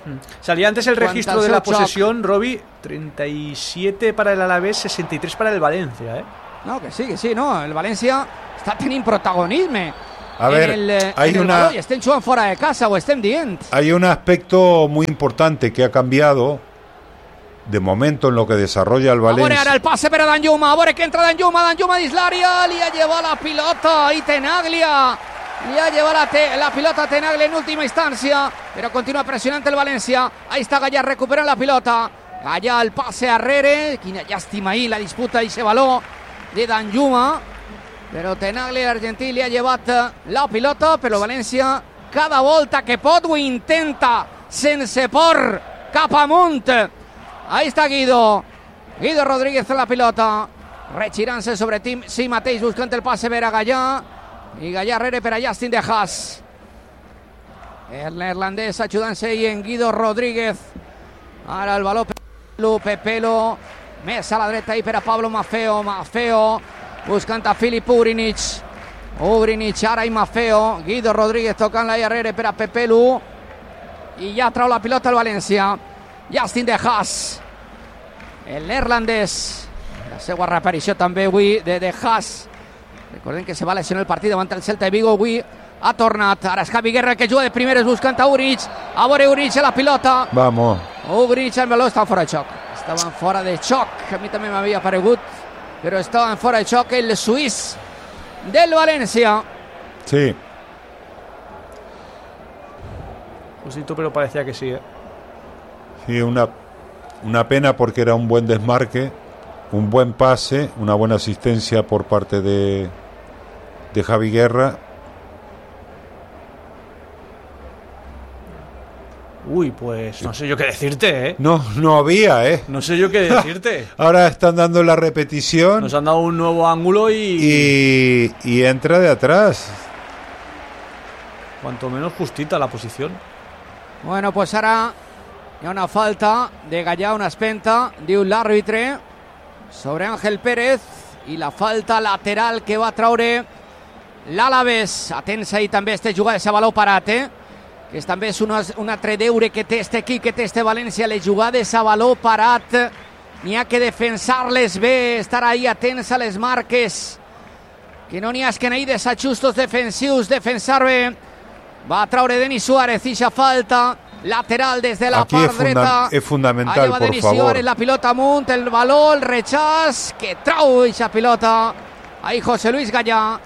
Speaker 3: Salía antes el registro de la posesión, Robbie, treinta y siete para el Alavés, sesenta y tres para el Valencia, ¿eh?
Speaker 2: No, que sí, que sí, no, el Valencia está teniendo protagonismo.
Speaker 1: A ver,
Speaker 2: el, eh,
Speaker 1: hay una...
Speaker 2: Estén jugant fora de casa o estem dient.
Speaker 1: Hay un aspecto muy importante que ha cambiado de momento en lo que desarrolla el Valencia.
Speaker 2: A veure, ara el passe per a Danjuma, a veure que entra Danjuma, Danjuma dins l'àrea, li ha llevat la pilota i Tenaglia, li ha llevat la, te, la pilota a Tenaglia en última instancia, però continua pressionant el València. Ahí està Gallà recuperant la pilota, Gallà el passe arrere, quina llàstima ahí la disputa i se való de Danjuma, però Tenaglia argentí li ha llevat la pilota, però València cada volta que pot ho intenta sense por cap amunt. Ahí està Guido, Guido Rodríguez en la pilota, regirant-se sobre Tim, sí mateix, buscant el passe per a Gallà, i Gallà rere per a Justin de Haas. El neerlandès ajudant-se i en Guido Rodríguez. Ara el baló Pepelo, Pepelo, més a la dreta i per a Pablo Maffeo, Maffeo buscant a Filip Ugrinic, Ugrinic ara i Maffeo, Guido Rodríguez tocant-la i rere per a Pepelo, i ja trau la pilota al València. Justin de Haas, el neerlandès, la seva reaparició també avui de de Haas. Recordem que se va lesionar el partit davant el Celta de Vigo, avui ha tornat. Ara és Javi Guerra que juga de primeres buscant a Ugrinic, a veure Ugrinic a la pilota.
Speaker 1: Vamos.
Speaker 2: Ugrinic el baló, estava fora de xoc. Estaven fora de xoc, a mi també m'havia paregut, però estaven fora de xoc el suís del València.
Speaker 1: Sí.
Speaker 3: Justito, pero parecía que sí, ¿eh?
Speaker 1: Sí, una, una pena porque era un buen desmarque, un buen pase, una buena asistencia por parte de, de Javi Guerra.
Speaker 3: Uy, pues no sé yo qué decirte, ¿eh?
Speaker 1: No, no había, ¿eh?
Speaker 3: No sé yo qué decirte.
Speaker 1: Ahora están dando la repetición.
Speaker 3: Nos han dado un nuevo ángulo y...
Speaker 1: Y, y entra de atrás.
Speaker 3: Cuanto menos justita la posición.
Speaker 2: Bueno, pues ara hi ha una falta de Gallà, una espenta, diu l'àrbitre, sobre Ángel Pérez, i la falta lateral que va traure l'Alavés. Atents ahí també este jugada, ese baló parat, eh? que és, també és un, un altre deure que té este equip, que té este València, les jugades a baló parat. N'hi ha que defensar-les bé, estar ahí atents a les marques, que no n'hi ha que n'hi ha desajustos defensius, defensar bé. Va a traure Denis Suárez, ixa falta lateral des de la
Speaker 1: Aquí
Speaker 2: part
Speaker 1: es
Speaker 2: dreta.
Speaker 1: És fundamental,
Speaker 2: va
Speaker 1: por
Speaker 2: Denis
Speaker 1: favor.
Speaker 2: Suárez, la pilota amunt, el baló, el rechaç, que trau ixa pilota. Ahí José Luis Gallà.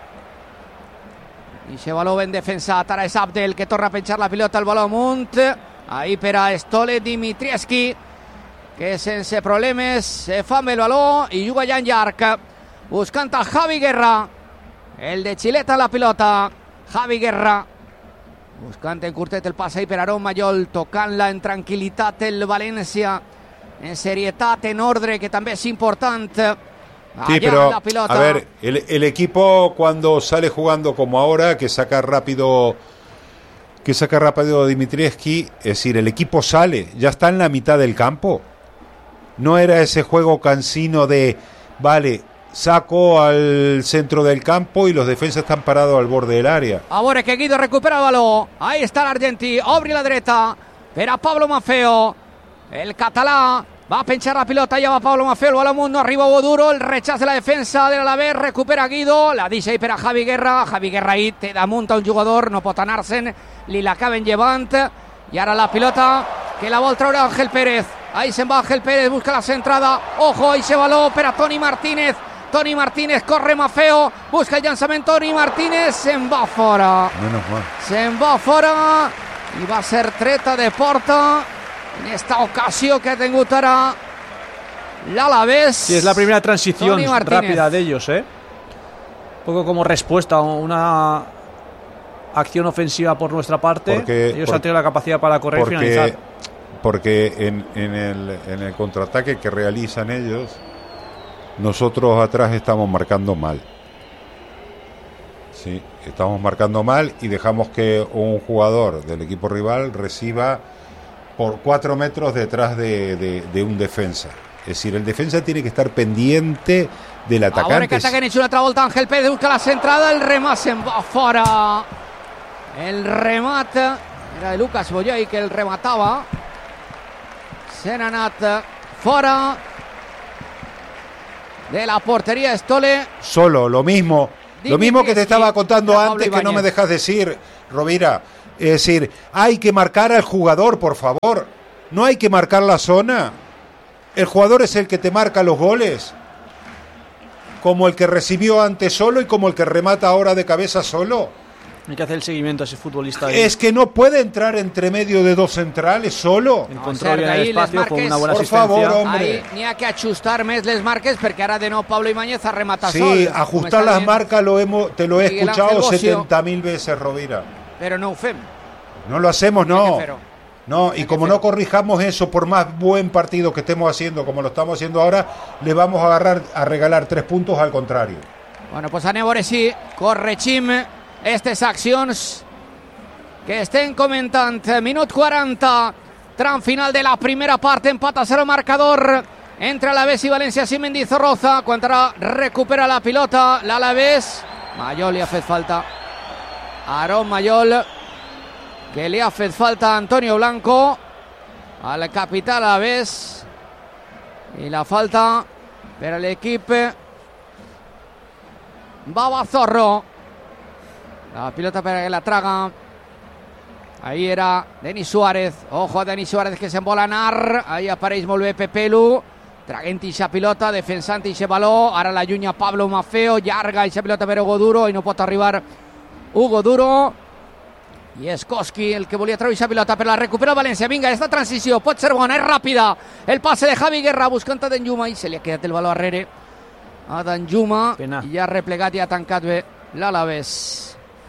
Speaker 2: Ixe baló ben defensat, ara és Abdel que torna a penjar la pilota, el baló amunt. Ahí per a Stole Dimitrievski, que sense problemes se fa amb el baló i juga ja en llarg, buscant a Javi Guerra, el de Xileta la pilota. Javi Guerra buscant en curtet el pas ahí per Aarón Mayol, tocant-la en tranquil·litat el València, en serietat, en ordre, que també és important.
Speaker 1: Sí, allá pero la pilota. A ver, el, el equipo cuando sale jugando como ahora, que saca rápido que saca rápido Dimitrievski, es decir, el equipo sale, ya está en la mitad del campo. No era ese juego cansino de, vale, saco al centro del campo y los defensas están parados al borde del área.
Speaker 2: A veure que Guido recupera el baló. Ahí está l'Argentí, obri la dreta per a Pablo Maffeo, el català. Va a penchar la pilota, ja va Pablo Maffeo, el baló amunt, no arriba Hugo Duro, el rechaç de la defensa de l'Alavés, recupera Guido, la deixa ahí per a Javi Guerra. Javi Guerra ahí té damunt a un jugador, no pot anar-se'n, li l'acaben llevant, i ara la pilota que la vol treure Ángel Pérez. Ahí se'n va Ángel Pérez, busca la centrada, ojo, ahí se baló per a Toni Martínez. Toni Martínez, corre Maffeo, busca el llançament, Toni Martínez, se'n va fora.
Speaker 1: Menos mal.
Speaker 2: Se'n va fora i va ser treta de porta en esta ocasión que ha tingut ara l'Alavés.
Speaker 3: Sí, es la primera transición rápida de ellos, ¿eh? Un poco como respuesta a una acción ofensiva por nuestra parte. Porque, ellos por, han tenido la capacidad para correr
Speaker 1: porque,
Speaker 3: y finalizar.
Speaker 1: Porque en, en, el, en el contraataque que realizan ellos, nosotros atrás estamos marcando mal. Sí, estamos marcando mal y dejamos que un jugador del equipo rival reciba por cuatro metros detrás de, de, de un defensa. Es decir, el defensa tiene que estar pendiente del atacante.
Speaker 2: Ahora que ataquen hecho una otra volta, Ángel Pérez busca la centrada, el remate se'n va fora. El remate Era de Lucas Boyay que el remataba. Senanat fuera de la portería. Stole
Speaker 1: solo, lo mismo. Dime, lo mismo que te estaba contando antes, que no me dejas decir, Rovira. Es decir, hay que marcar al jugador, por favor. No hay que marcar la zona. El jugador es el que te marca los goles. Como el que recibió antes solo y como el que remata ahora de cabeza solo.
Speaker 3: Hay que hacer el seguimiento a ese futbolista. Ahí.
Speaker 1: Es que no puede entrar entre medio de dos centrales solo.
Speaker 3: Encontró bien el espacio con una buena
Speaker 1: por
Speaker 3: asistencia.
Speaker 1: Favor, hombre.
Speaker 2: Ahí n'hi ha que ajustar més les marques perquè ara de nou Pablo Ibáñez ha rematat
Speaker 1: sí,
Speaker 2: sol.
Speaker 1: Sí, ajustar las marcas lo hemos, te lo he Miguel escuchado setenta mil veces, Rovira.
Speaker 2: Pero no ho fem.
Speaker 1: No lo hacemos, no. No, y como no corrijamos eso, por más buen partido que estemos haciendo, como lo estamos haciendo ahora, le vamos a agarrar a regalar tres puntos al contrario.
Speaker 2: Bueno, pues anem a veure si corregim aquestes accions que estem comentant. Minut quaranta, tram final de la primera part, empat a cero marcador entre Alavés y Valencia. Sin Mendizorroza, quan ara recupera la pilota l'Alavés. Mayol li ha fet falta. Aaron Mayol, que li ha fet falta a Antonio Blanco, al capità Alavés, i la falta per a l'equip Babazorro. La pilota per a que la traga. Ahí era Denis Suárez. Ojo a Denis Suárez que se'n vol anar. Ahí apareix molt bé Pepelu. Traguent ixa pilota, defensant ixe baló. Ara la llunya Pablo Maffeo. Llarga ixa pilota per Hugo Duro i no pot arribar Hugo Duro. I és Koski el que volia treure ixa pilota, però la recupera València. Vinga, esta transició pot ser bona, és ràpida. El passe de Javi Guerra buscant a Danjuma i se li ha quedat el baló darrere a Danjuma. Pena. I ha replegat i ha tancat bé l'Alavés.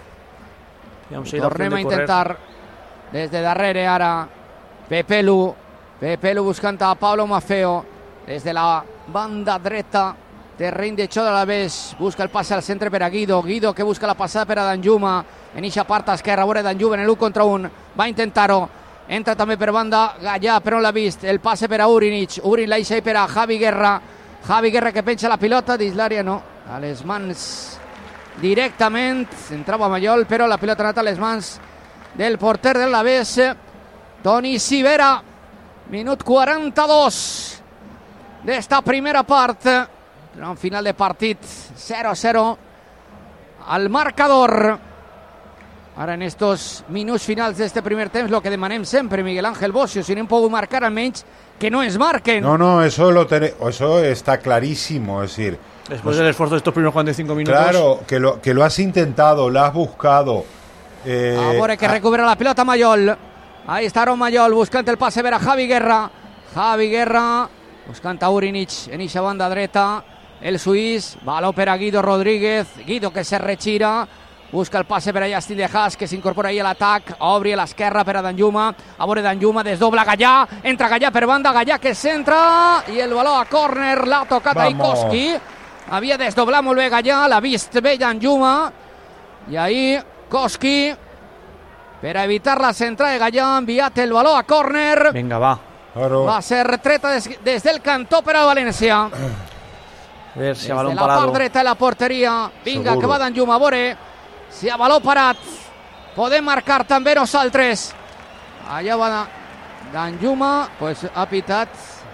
Speaker 2: Tornem a intentar des de darrere ara Pepelu. Pepelu buscant a Pablo Maffeo des de la banda dreta. Terreny de xoc de l'Alavés. Busca el passe al centre per a Guido. Guido que busca la passada per a Danjuma. En eixa part esquerra, veure Danjuma en el un contra un. Va intentar-ho. Entra també per banda Gallà, però no l'ha vist. El passe per a Urinic. Urin la eixa per a Javi Guerra. Javi Guerra que penja la pilota dins l'àrea, no. A les mans directament. Entrava Mayol, però la pilota ha anat a les mans del porter de l'Alavés, Toni Sivera. Minut quaranta-dos d'esta primera part. En final de partit, cero a cero al marcador. Ara en estos minuts finals d'este primer temps, lo que demanem sempre, Miguel Ángel Bocio, si no hem pogut marcar almenys que no ens marquen.
Speaker 1: No, no, eso lo ten... eso está clarísimo, es decir,
Speaker 3: después del esfuerzo de estos primeros cuarenta y cinco minutos.
Speaker 1: Claro, que lo, que lo has intentado, lo has buscado.
Speaker 2: Eh, Ahora que recupera la pelota Mayol. Ahí está Aaron Mayol buscant el passe per a Javi Guerra. Javi Guerra buscant a Urinic en eixa banda dreta. El suís, baló per a Guido Rodríguez. Guido que se retira. Busca el passe per a Justin de Haas, que s'incorpora ahí a l'atac. Obri a l'esquerra per a Danjuma. A veure Danjuma, desdobla Gallà. Entra Gallà per banda, Gallà que centra. I el baló a córner, l'ha tocat ahí Koski. Havia desdoblat molt bé Gallà, l'ha vist bé Danjuma. I ahí Koski, per a evitar la centrada de Gallà, ha enviat el baló a córner.
Speaker 3: Vinga, va.
Speaker 1: Claro.
Speaker 2: Va ser retreta des, des del cantó per a València.
Speaker 3: A veure si
Speaker 2: des
Speaker 3: ha baló
Speaker 2: de
Speaker 3: parado.
Speaker 2: La part dreta de la porteria. Vinga, seguro que va Danjuma, a veure si a baló parat podem marcar també nosaltres. Allà va Danjuma, pues ha pitat.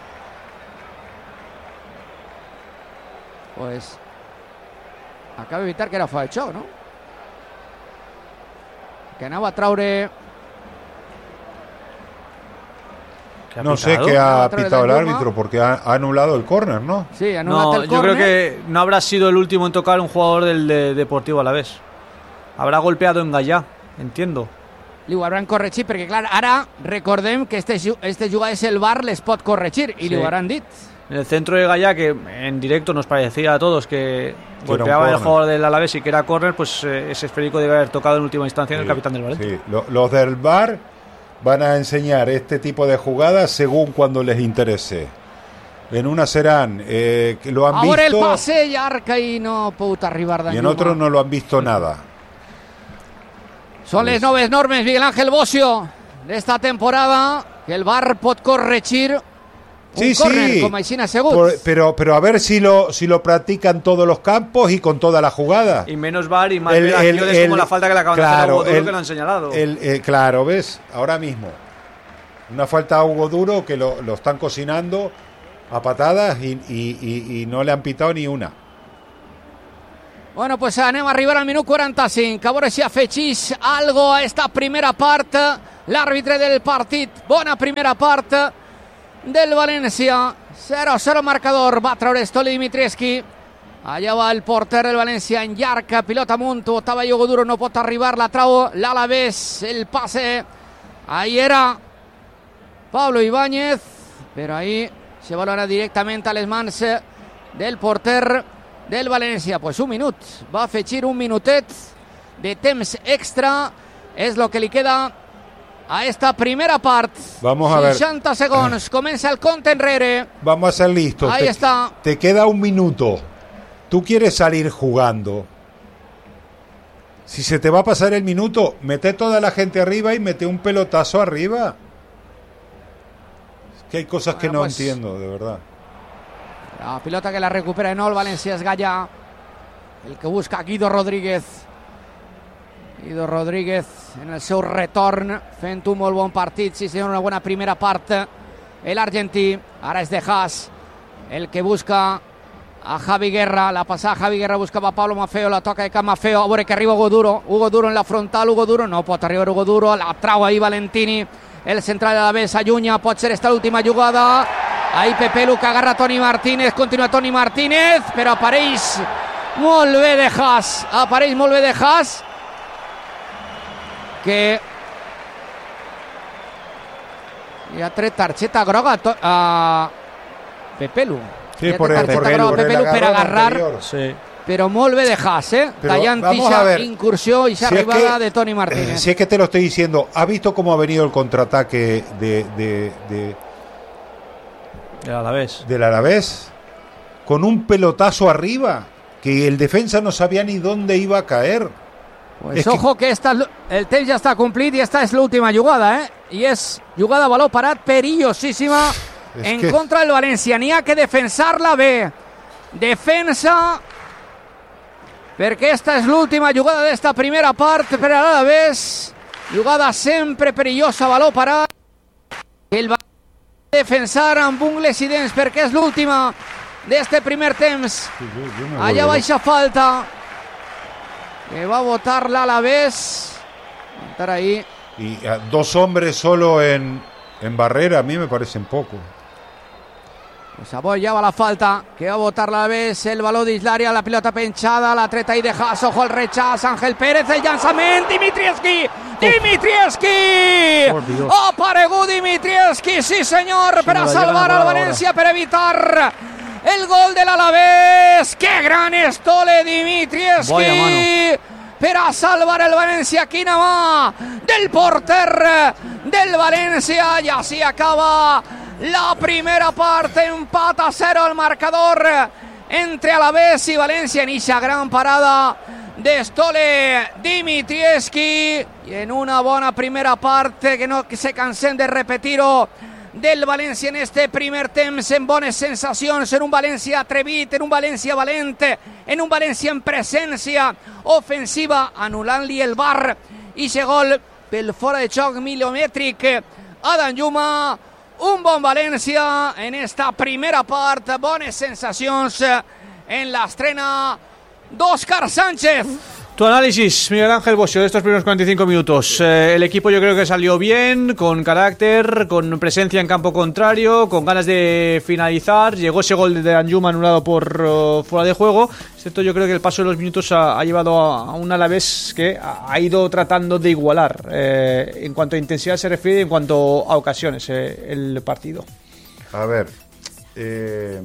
Speaker 2: Pues acaba d'evitar que era fa de xoc, no? Que anava a traure...
Speaker 1: ¿Qué no sé qué ha pitado el árbitro porque ha, ha anulado el córner, ¿no?
Speaker 2: Sí, ha anulado
Speaker 3: no,
Speaker 2: el
Speaker 3: yo
Speaker 2: córner.
Speaker 3: creo que no habrá sido el último en tocar un jugador del de Deportivo Alavés. Habrá golpeado en Gallà, entiendo.
Speaker 2: Li ho hauran corregit perquè, clar, ara recordem que este, este jugades el V A R les pot corregir i sí. Li ho hauran dit.
Speaker 3: En el centro de Gallà, que en directo nos parecía a todos que sí, golpeaba el jugador del Alavés y que era córner, pues eh, ese esférico debe haber tocado en última instancia en sí, el capitán del Valencia.
Speaker 1: Sí. Lo, los del V A R van a enseñar este tipo de jugadas según cuando les interese. En una serán eh, que lo han
Speaker 2: Ahora
Speaker 1: visto.
Speaker 2: El pase y arca y no pot arribar Danjuma.
Speaker 1: Y en otros no lo han visto nada.
Speaker 2: Són les noves normes, Miguel Ángel Bocio, d'esta temporada, que el V A R pot corregir
Speaker 1: Sí, sí, por, pero, pero a ver si lo si lo practican todos los campos y con toda la jugada.
Speaker 3: Y menos V A R y más el, el, el, como la falta que le acaban claro, de hacer a Hugo Duro, el, que lo han señalado.
Speaker 1: El, el, claro, ¿ves? Ahora mismo. Una falta a Hugo Duro que lo, lo están cocinando a patadas y, y, y, y no le han pitado ni una.
Speaker 2: Bueno, pues anem a arribar al minut quaranta-cinc. A veure si afegís algo a esta primera part. L'àrbitre del partit. Bona primera part del València. zero a zero marcador. Va treure Stoli Dimitrievski. Allà va el porter del València en llarg. Pilota amunt. Botava Hugo Duro. No pot arribar. La trau l'Alavés. El passe. Ahí era Pablo Ibáñez. Però ahí se valora directament a les mans del porter del València. Pues un minut. Va afegir un minutet de temps extra. És lo que li queda a esta primera part.
Speaker 1: Vamos a ver.
Speaker 2: seixanta segons. Comienza el compte enrere.
Speaker 1: Vamos a ser listos.
Speaker 2: Ahí
Speaker 1: te,
Speaker 2: está.
Speaker 1: Te queda un minuto. Tú quieres salir jugando. Si se te va a pasar el minuto, mete toda la gente arriba y mete un pelotazo arriba. Es que hay cosas bueno, que no pues, entiendo, de verdad.
Speaker 2: La pilota que la recupera en el València es Gallà. El que busca Guido Rodríguez. Guido Rodríguez en el seu retorn, fent un molt bon partit, sí senyor, una bona primera part. L'argentí, ara és de Haas, el que busca a Javi Guerra, la passada Javi Guerra buscava a Pablo Maffeo, la toca de cap Maffeo, a veure que arriba Hugo Duro, Hugo Duro en la frontal, Hugo Duro, no pot arribar Hugo Duro, la trau ahí Valentini, el central de la B s'allunya, pot ser esta l'última jugada, ahí Pepelu que agarra Toni Martínez, continua Toni Martínez, però apareix molt bé de Haas, apareix molt bé de Haas, que hi ha tret targeta groga a, a Pepelu.
Speaker 1: Sí, por el,
Speaker 2: targeta
Speaker 1: por
Speaker 2: groga
Speaker 1: el,
Speaker 2: a Pepelu per agarrar,
Speaker 3: sí.
Speaker 2: Però molt bé de Haas, eh? Tallant esa incursió y esa si arribada es que, de Toni Martínez.
Speaker 1: Eh, si es que te lo estoy diciendo, ¿has visto cómo ha venido el contraataque de de, de
Speaker 3: del Alavés?
Speaker 1: Del Alavés, con un pelotazo arriba, que el defensa no sabía ni dónde iba a caer.
Speaker 2: Pues es ojo que, que esta, el temps ja està complit i esta és l'última jugada, eh? I és jugada a baló parat perillosíssima en que... contra del València. N'hi ha que defensar-la bé. Defensa, perquè esta és l'última jugada d'esta primera part per a l'Alavés. Jugada sempre perillosa a baló parat. El va defensar amb ungles i dents perquè és l'última d'este primer temps. Allà baixa falta que va a votar la Alavés. Estar ahí.
Speaker 1: Y uh, dos hombres solo en, en barrera, a mí me parecen poco.
Speaker 2: Pues avui ja va la falta, que va a votar la Alavés, el baló d'Islària, la pilota penjada, la treta ahí de Haas, ojo al rechaç, Ángel Pérez, el llançament, Dimitrievski, Dimitrievski, oh, ha aparegut Dimitrievski, sí senyor, sí, per a salvar al València, per evitar el gol de l'Alavés. ¡Qué gran Stole Dimitrievski! Per a salvar el València. Quina mà del porter del València. I així acaba la primera part. Empat a zero al marcador entre Alavés i València en eixa gran parada de Stole Dimitrievski. I en una bona primera part que no se cansen de repetir-ho del València en este primer temps, en bones sensacions, en un València atrevit, en un València valent, en un València en presència ofensiva, anul·lant-li el V A R i se gol pel fora de joc milomètric a Danjuma. Un bon València en esta primera part, bones sensacions en l'estrena d'Òscar Sánchez.
Speaker 3: Tu análisis, Miguel Ángel Bosio, de estos primeros cuarenta y cinco minutos. Eh, el equipo yo creo que salió bien, con carácter, con presencia en campo contrario, con ganas de finalizar. Llegó ese gol de Danjuma anulado por uh, fuera de juego. Excepto yo creo que el paso de los minutos ha, ha llevado a, a un Alavés que ha, ha ido tratando de igualar eh, en cuanto a intensidad se refiere, en cuanto a ocasiones eh, el partido.
Speaker 1: A ver, eh...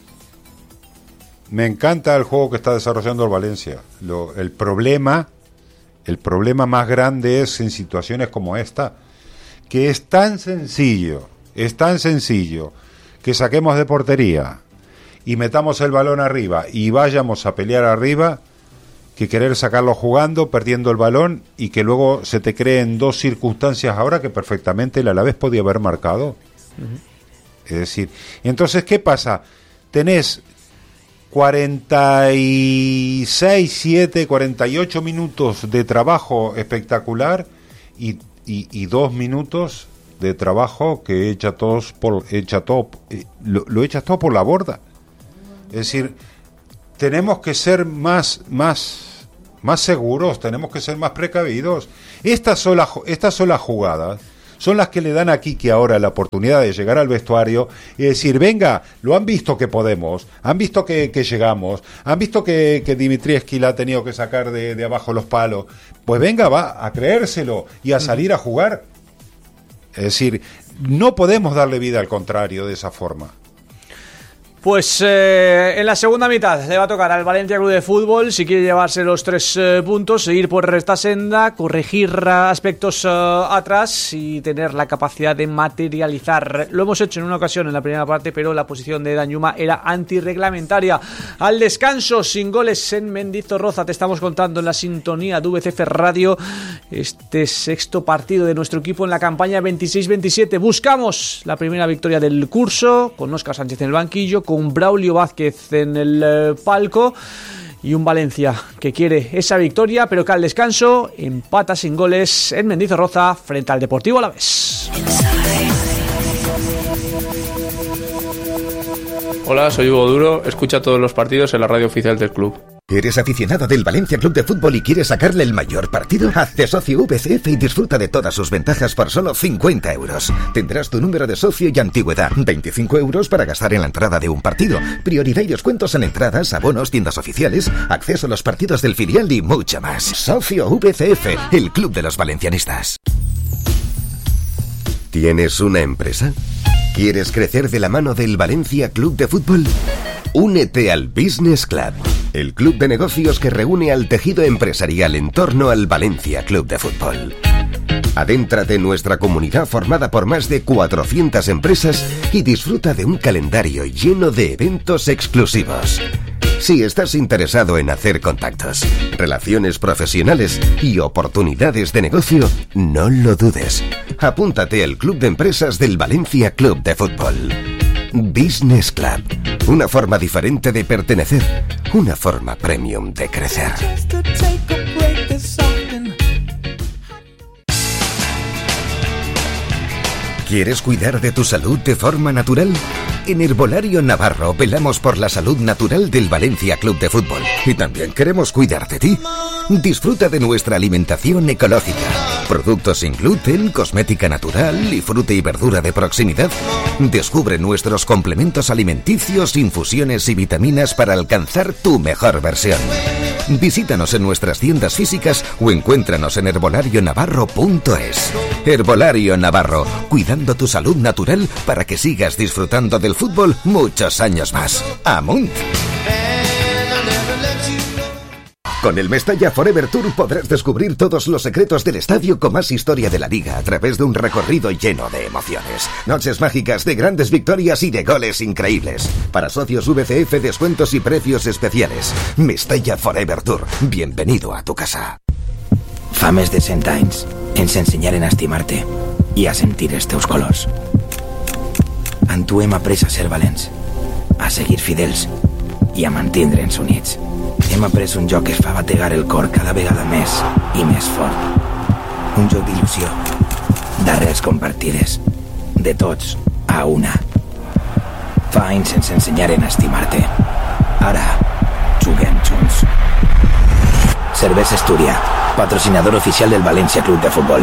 Speaker 1: me encanta el juego que está desarrollando el Valencia. Lo, el problema, el problema más grande es en situaciones como esta, que es tan sencillo, es tan sencillo que saquemos de portería y metamos el balón arriba y vayamos a pelear arriba, que querer sacarlo jugando, perdiendo el balón y que luego se te creen dos circunstancias ahora que perfectamente el Alavés podía haber marcado. Uh-huh. Es decir, entonces, ¿qué pasa? Tenés cuarenta y seis, siete, cuarenta y ocho minutos de trabajo espectacular y, y, y dos minutos de trabajo que echa todos por echa todo lo, lo echa todo por la borda. Es decir, tenemos que ser más más más seguros, tenemos que ser más precavidos. Estas son las estas son las jugadas, son las que le dan a Quique ahora la oportunidad de llegar al vestuario y decir, venga, lo han visto que podemos, han visto que, que llegamos, han visto que, que Dimitrievski la ha tenido que sacar de, de abajo los palos, pues venga, va a creérselo y a salir a jugar. Es decir, no podemos darle vida al contrario de esa forma.
Speaker 3: Pues eh, en la segunda mitad le va a tocar al Valencia Club de Fútbol, si quiere llevarse los tres eh, puntos, seguir por esta senda, corregir aspectos eh, atrás y tener la capacidad de materializar. Lo hemos hecho en una ocasión en la primera parte, pero la posición de Danjuma era antirreglamentaria. Al descanso, sin goles en Mendizorroza, te estamos contando en la sintonía de V C F Radio este sexto partido de nuestro equipo en la campaña veintiséis veintisiete. Buscamos la primera victoria del curso, con Óscar Sánchez en el banquillo, con Braulio Vázquez en el eh, palco y un Valencia que quiere esa victoria, pero que al descanso empata sin goles en Mendizorroza frente al Deportivo Alavés.
Speaker 4: Hola, soy Hugo Duro, escucha todos los partidos en la radio oficial del club.
Speaker 5: ¿Eres aficionado del Valencia Club de Fútbol y quieres sacarle el mayor partido? Hazte socio V C F y disfruta de todas sus ventajas por solo cincuenta euros. Tendrás tu número de socio y antigüedad, veinticinco euros para gastar en la entrada de un partido, prioridad y descuentos en entradas, abonos, tiendas oficiales, acceso a los partidos del filial y mucho más. Socio V C F, el club de los valencianistas. ¿Tienes una empresa? ¿Quieres crecer de la mano del Valencia Club de Fútbol? Únete al Business Club, el club de negocios que reúne al tejido empresarial en torno al Valencia Club de Fútbol. Adéntrate en nuestra comunidad formada por más de cuatrocientas empresas y disfruta de un calendario lleno de eventos exclusivos. Si estás interesado en hacer contactos, relaciones profesionales y oportunidades de negocio, no lo dudes. Apúntate al Club de Empresas del Valencia Club de Fútbol. Business Club, una forma diferente de pertenecer, una forma premium de crecer. ¿Quieres cuidar de tu salud de forma natural? En Herbolario Navarro velamos por la salud natural del Valencia Club de Fútbol y también queremos cuidar de ti. Disfruta de nuestra alimentación ecológica, productos sin gluten, cosmética natural y fruta y verdura de proximidad. Descubre nuestros complementos alimenticios, infusiones y vitaminas para alcanzar tu mejor versión. Visítanos en nuestras tiendas físicas o encuéntranos en herbolario navarro punto es. Herbolario Navarro, cuidando tu salud natural para que sigas disfrutando del fútbol muchos años más. ¡Amunt! Con el Mestalla Forever Tour podrás descubrir todos los secretos del estadio con más historia de la liga a través de un recorrido lleno de emociones. Noches mágicas de grandes victorias y de goles increíbles. Para socios V C F, descuentos y precios especiales. Mestalla Forever Tour. Bienvenido a tu casa.
Speaker 6: Fa més de cent anys ens ensenyaren a estimar-te i a sentir els teus colors. En tu hem après a ser valents, a seguir fidels i a mantindre'ns units. Hem après un joc que es fa bategar el cor cada vegada més i més fort. Un joc d'il·lusió, d'arrels compartides, de tots a una. Fa anys ens ensenyaren a estimar-te. Ara, juguem junts. Cervesa Astúria, patrocinador oficial del Valencia Club de Fútbol.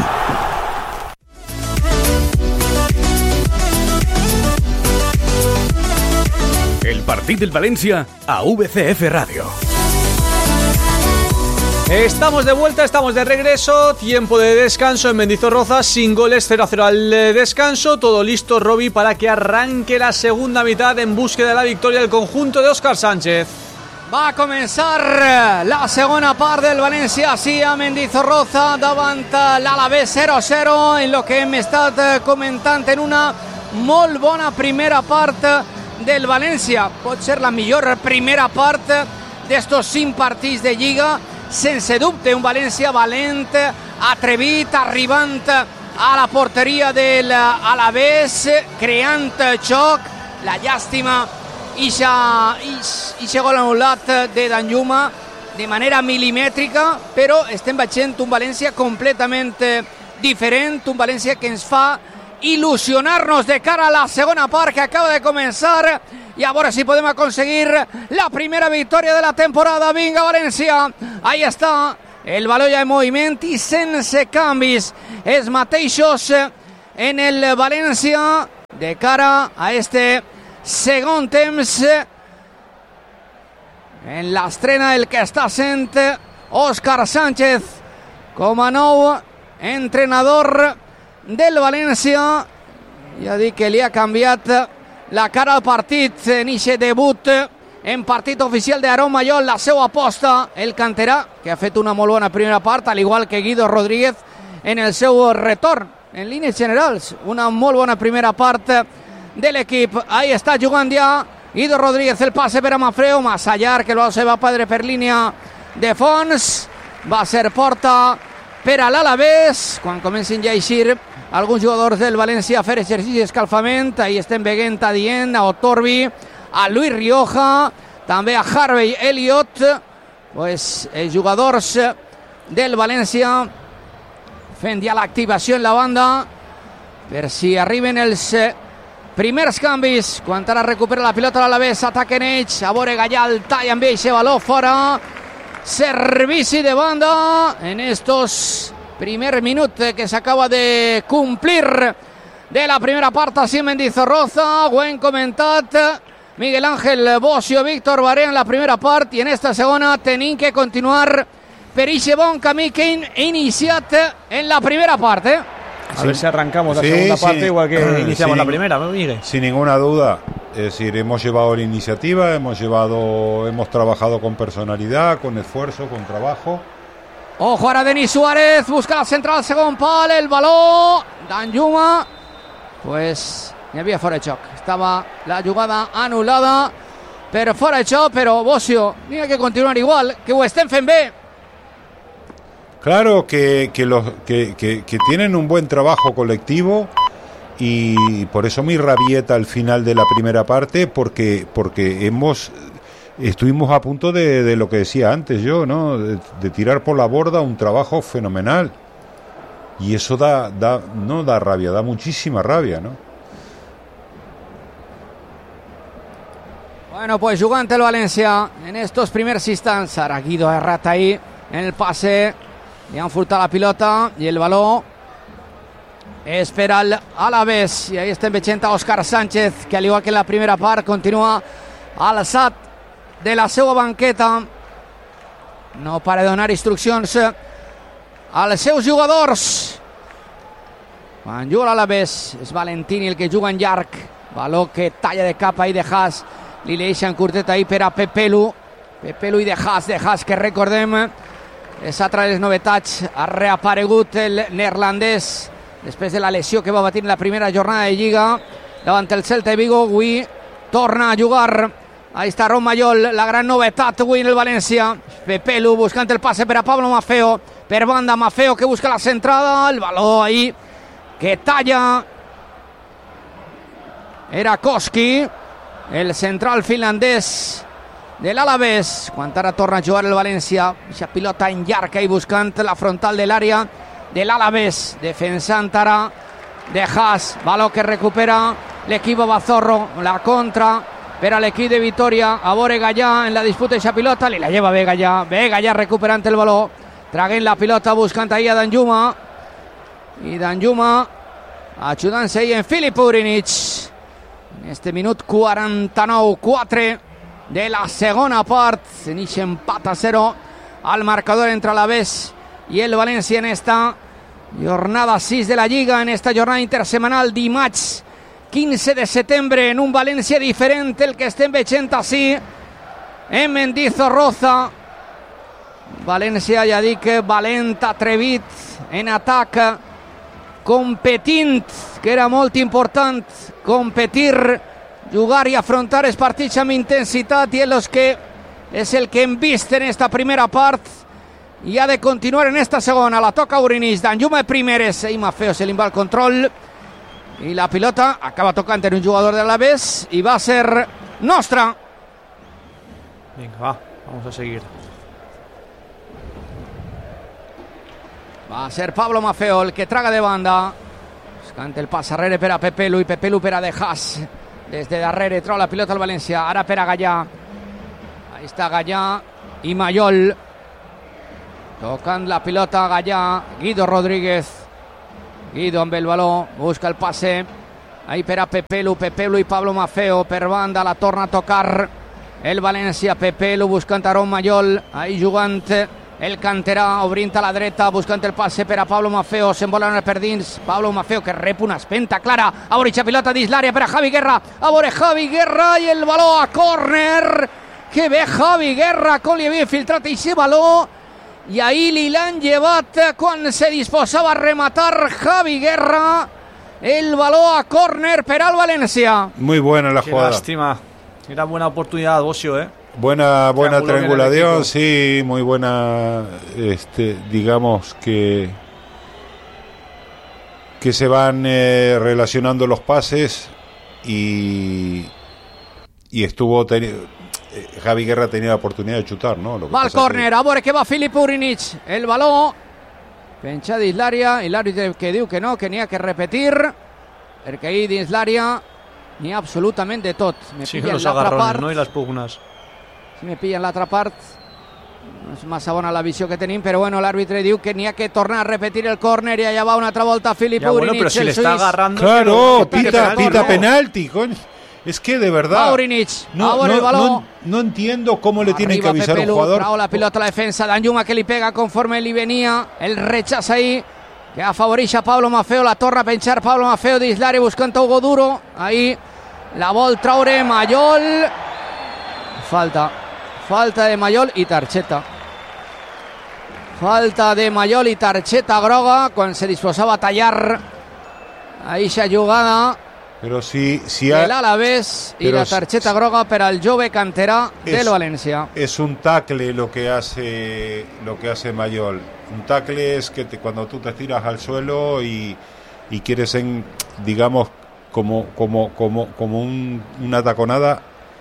Speaker 7: El partido del Valencia a V C F Radio.
Speaker 3: Estamos de vuelta, estamos de regreso. Tiempo de descanso en Mendizorroza, sin goles, cero a cero al descanso. Todo listo, Roby, para que arranque la segunda mitad en búsqueda de la victoria del conjunto de Óscar Sánchez.
Speaker 2: Va a començar la segona part del València, sí, a Mendizorroza, davant l'Alavés zero a zero, en lo que hem estat comentant en una molt bona primera part del València. Pot ser la millor primera part d'estos cinc partits de Lliga, sense dubte, un València valent, atrevit, arribant a la porteria del Alavés, creant xoc. La llàstima ixe gol anul·lat de Danjuma de manera milimètrica, però estem veient un València completament diferent, un València que ens fa il·lusionar-nos de cara a la segona part que acaba de començar, i a veure si podem aconseguir la primera victòria de la temporada. Vinga, València, ahí està el valor ja en moviment i sense canvis, els mateixos en el València de cara a este segon temps, en l'estrena del que està sent Òscar Sánchez com a nou entrenador del València. Ja dic que li ha canviat la cara al partit en aquest debut en partit oficial d'Aaron Mayol, la seva aposta, el canterà, que ha fet una molt bona primera part, al igual que Guido Rodríguez en el seu retorn. En línies generals, una molt bona primera part de l'equip. Ahí està jugant ja Guido Rodríguez, el passe per a Mafreu, massa llarg, que el se va perdre per línia de fons, va ser porta per a l'Alavés, quan comencin ja a eixir alguns jugadors del València a fer exercici d'escalfament. Ahí estem veient a Dient, a Otorbi, a Luis Rioja, també a Harvey Elliott, pues, els jugadors del València fent ja l'activació en la banda per si arriben els primers canvis. Quan ara recupera la pilota a l'Alavés, ataquen ells, a veure Gallà talla amb eixe baló fora, servici de banda en estos primer minut que s'acaba de complir de la primera part. Així Mendizorroza, ho hem comentat, Miguel Ángel Bocio, Víctor Barea en la primera part, i en esta segona tenim que continuar per ixe bon camí que hem iniciat en la primera part, eh?
Speaker 3: A ver si arrancamos la sí, segunda parte sí, igual que uh, iniciamos sin, la primera, ¿no, Miguel?
Speaker 1: Sin ninguna duda. Es decir, hemos llevado la iniciativa, hemos llevado, hemos trabajado con personalidad, con esfuerzo, con trabajo.
Speaker 2: Ojo ara Denis Suárez, busca la central, segon pal, el baló, Danjuma, pues hi havia fora de xoc. Estava la jugada anul·lada per fora de xoc, però Bocio, n'hi que continuar igual, que ho estem fent bé.
Speaker 1: Claro que, que, los, que, que, que tienen un buen trabajo colectivo, y por eso mi rabieta al final de la primera parte, porque, porque hemos estuvimos a punto de, de lo que decía antes yo, ¿no? De, de tirar por la borda un trabajo fenomenal, y eso da, da no da rabia, da muchísima rabia, ¿no?
Speaker 2: Bueno, pues jugant el València en estos primers instants. Ara Guido ha errat ahí en el passe, li han furtat la pilota i el baló és per al Alavés, i ahí estem veient a Òscar Sánchez, que al igual que en la primera part continua alçat de la seva banqueta, no para de donar instruccions als seus jugadors. Quan juga l'Alavés és Valentini el que juga en llarg, baló que talla de cap ahí de Haas, li deixen curtet ahí per a Pepelu, Pepelu i de Haas, de Haas que recordem és altra de les novetats, ha reaparegut el neerlandès després de la lesió que va patir en la primera jornada de Lliga davant el Celta de Vigo. Avui torna a jugar. Ahí està Aaron Mayol, la gran novetat avui en el València. Pepelu buscant el passe per a Pablo Maffeo, per banda Maffeo que busca la centrada, el baló ahí que talla era Koski, el central finlandès de l'Alavés. Quan ara torna a jugar el València, aquesta pilota en llarg ahí buscant la frontal de l'àrea de l'Alavés, defensant ara de Haas, baló que recupera l'equip Bazorro, la contra per a l'equip de Vitoria, a veure Gallà en la disputa d'aquesta pilota, li la lleva bé Gallà, bé Gallà recuperant el baló, traguent la pilota, buscant ahí a Danjuma, i Danjuma ajudant-se ahí en Filip Urinic, en este minut quaranta-nou quatre de la segona part, en aquest empat a zero al marcador entre l'Alavés i el València en esta jornada sis de la Lliga, en esta jornada intersemanal, dimarts quinze de setembre, en un València diferent, el que estem veient així en Mendizorroza. València, ja dic, valent, atrevit en atac, competint, que era molt important competir, jugar i afrontar els partits amb intensitat, i és, que, és el que hem vist en esta primera part, i ha de continuar en esta segona. La toca Urinis, Danjuma primeres, i Maffeo se li va al control i la pilota acaba tocant en un jugador de l'Alavés i va a ser nostra.
Speaker 3: Venga, va, vamos a seguir.
Speaker 2: Va a ser Pablo Maffeo el que traga de banda, buscant el pas darrere per a Pepelu i Pepelu per a De Haas. Des de darrere troba la pilota al València, ara per a Gallà. Ahí està Gallà i Mayol tocant la pilota. Gallà, Guido Rodríguez, Guido amb el baló, busca el passe ahí per a Pepelu, Pepelu i Pablo Maffeo per banda, la torna a tocar el València. Pepelu buscant Aaron Mayol, ahí jugant el canterà, obrint a la dreta, buscant el passe per a Pablo Maffeo, s'envola per dins, Pablo Maffeo que rep una espenta clara, a veure la pilota dins l'àrea per a Javi Guerra, a veure Javi Guerra i el baló a córner, que bé Javi Guerra, com li havia filtrat aquest baló, i ahir li l'han llevat quan se disposava a rematar Javi Guerra, el baló a córner per al València.
Speaker 1: Muy buena la
Speaker 3: Qué
Speaker 1: jugada.
Speaker 3: Lástima, era buena oportunidad, Bosio, ¿eh?
Speaker 1: Buena, buena triangulación, sí, muy buena, este, digamos que que se van eh, relacionando los pases y y estuvo teni- eh, Javi Guerra tenía la oportunidad de chutar, ¿no? Lo que
Speaker 2: Va al
Speaker 1: pasa
Speaker 2: córner,
Speaker 1: que-
Speaker 2: a veure que va Filip Urinic, el baló penja dins l'àrea i l'àrbitre que diu que no, que n'hi ha que repetir perquè ahir dins l'àrea n'hi ha absolutament de tot. Me
Speaker 3: Sí,
Speaker 2: pillen
Speaker 3: los
Speaker 2: l'altra
Speaker 3: agarrones,
Speaker 2: part,
Speaker 3: ¿no? Y las pugnas.
Speaker 2: si me pillen l'altra part no és massa bona la visió que tenim, però bueno, l'àrbitre diu que n'hi ha que tornar a repetir el córner i allà va una altra volta Filip
Speaker 3: Ya, bueno,
Speaker 2: Urinic,
Speaker 3: pero si
Speaker 2: el
Speaker 3: le está
Speaker 2: suís.
Speaker 3: agarrando...
Speaker 1: Claro,
Speaker 3: que lo-
Speaker 1: pita,
Speaker 3: que
Speaker 1: pita
Speaker 3: no.
Speaker 1: penalti, coño. Es que de
Speaker 2: Va
Speaker 1: verdad
Speaker 2: Urinic,
Speaker 1: no,
Speaker 2: a veure el
Speaker 1: no,
Speaker 2: baló.
Speaker 1: no, no entiendo cómo le tienen que
Speaker 2: Arriba
Speaker 1: avisar a un
Speaker 2: Pepelu,
Speaker 1: jugador.
Speaker 2: trau la pilota a la defensa d'Anjuma que li pega conforme li venia el rechaç ahí que afavoreix a Pablo Maffeo, la torna a penjar Pablo Maffeo dins l'àrea buscant a Hugo Duro, ahí la vol traure Mayol, falta falta de Mayol i targeta falta de Mayol i targeta groga quan se disposava a tallar a eixa jugada
Speaker 1: Pero si, si
Speaker 2: de
Speaker 1: ha-
Speaker 2: l'Alavés i
Speaker 1: Però
Speaker 2: la
Speaker 1: si-
Speaker 2: targeta groga per al jove canterà
Speaker 1: Es-
Speaker 2: del València.
Speaker 1: es un tackle lo que hace lo que hace Mayol. Un tackle es que te- cuando tú te tiras al suelo y, y quieres en, digamos como como como como un- una taconada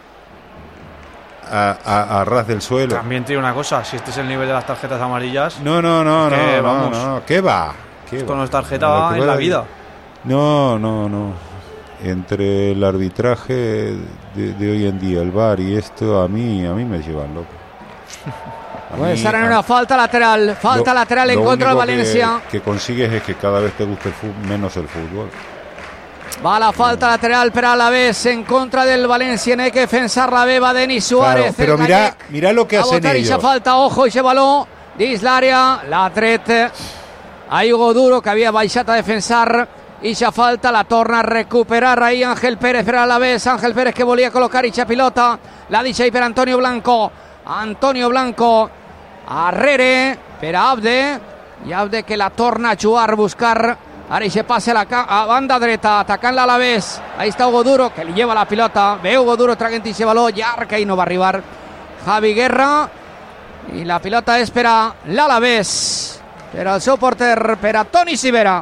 Speaker 1: a, a- a ras del suelo.
Speaker 3: También tiene una cosa, si este es el nivel de las tarjetas amarillas,
Speaker 1: No, no, no,
Speaker 3: Es
Speaker 1: no,
Speaker 3: que,
Speaker 1: no,
Speaker 3: vamos,
Speaker 1: no, ¿qué va? ¿Qué
Speaker 3: esto
Speaker 1: va?
Speaker 3: no es tarjeta
Speaker 1: Lo que
Speaker 3: en
Speaker 1: va
Speaker 3: la
Speaker 1: de-
Speaker 3: vida.
Speaker 1: No, no, no. Entre el arbitraje de, de hoy en día, el V A R y esto, a mí, a mí me llevan loco. A
Speaker 2: Puede
Speaker 1: mí-
Speaker 2: estar en
Speaker 1: a-
Speaker 2: una falta lateral, falta
Speaker 1: lo-
Speaker 2: lateral en
Speaker 1: lo
Speaker 2: contra del
Speaker 1: único que-
Speaker 2: València.
Speaker 1: Que, consigues es que cada vez te guste el fútbol, menos el fútbol.
Speaker 2: Va la falta lateral per a l'Alavés en contra del València. N'hi ha que defensar-la bé, va Denis Suárez.
Speaker 1: Claro, pero
Speaker 2: el
Speaker 1: mirá,
Speaker 2: gallec.
Speaker 1: mirá lo que
Speaker 2: a
Speaker 1: hacen
Speaker 2: botar
Speaker 1: ellos.
Speaker 2: ixa falta, ojo, ixe baló dins l'àrea, l'ha tret a Hugo Duro, que havia baixat a defensar ixa falta, la torna a recuperar ahí Ángel Pérez per a l'Alavés. Ángel Pérez que volia col·locar ixa pilota, la deixa ahí per Antonio Blanco. Antonio Blanco arrere per a Abde, i Abde que la torna a jugar, buscar ara ixe passe a la ca- a banda dreta, atacant l'Alavés. Ahí està Hugo Duro, que li lleva la pilota, ve Hugo Duro traguent ixe baló llarg i no va arribar Javi Guerra, i la pilota és per a l'Alavés, per al seu porter, per a Toni Sivera.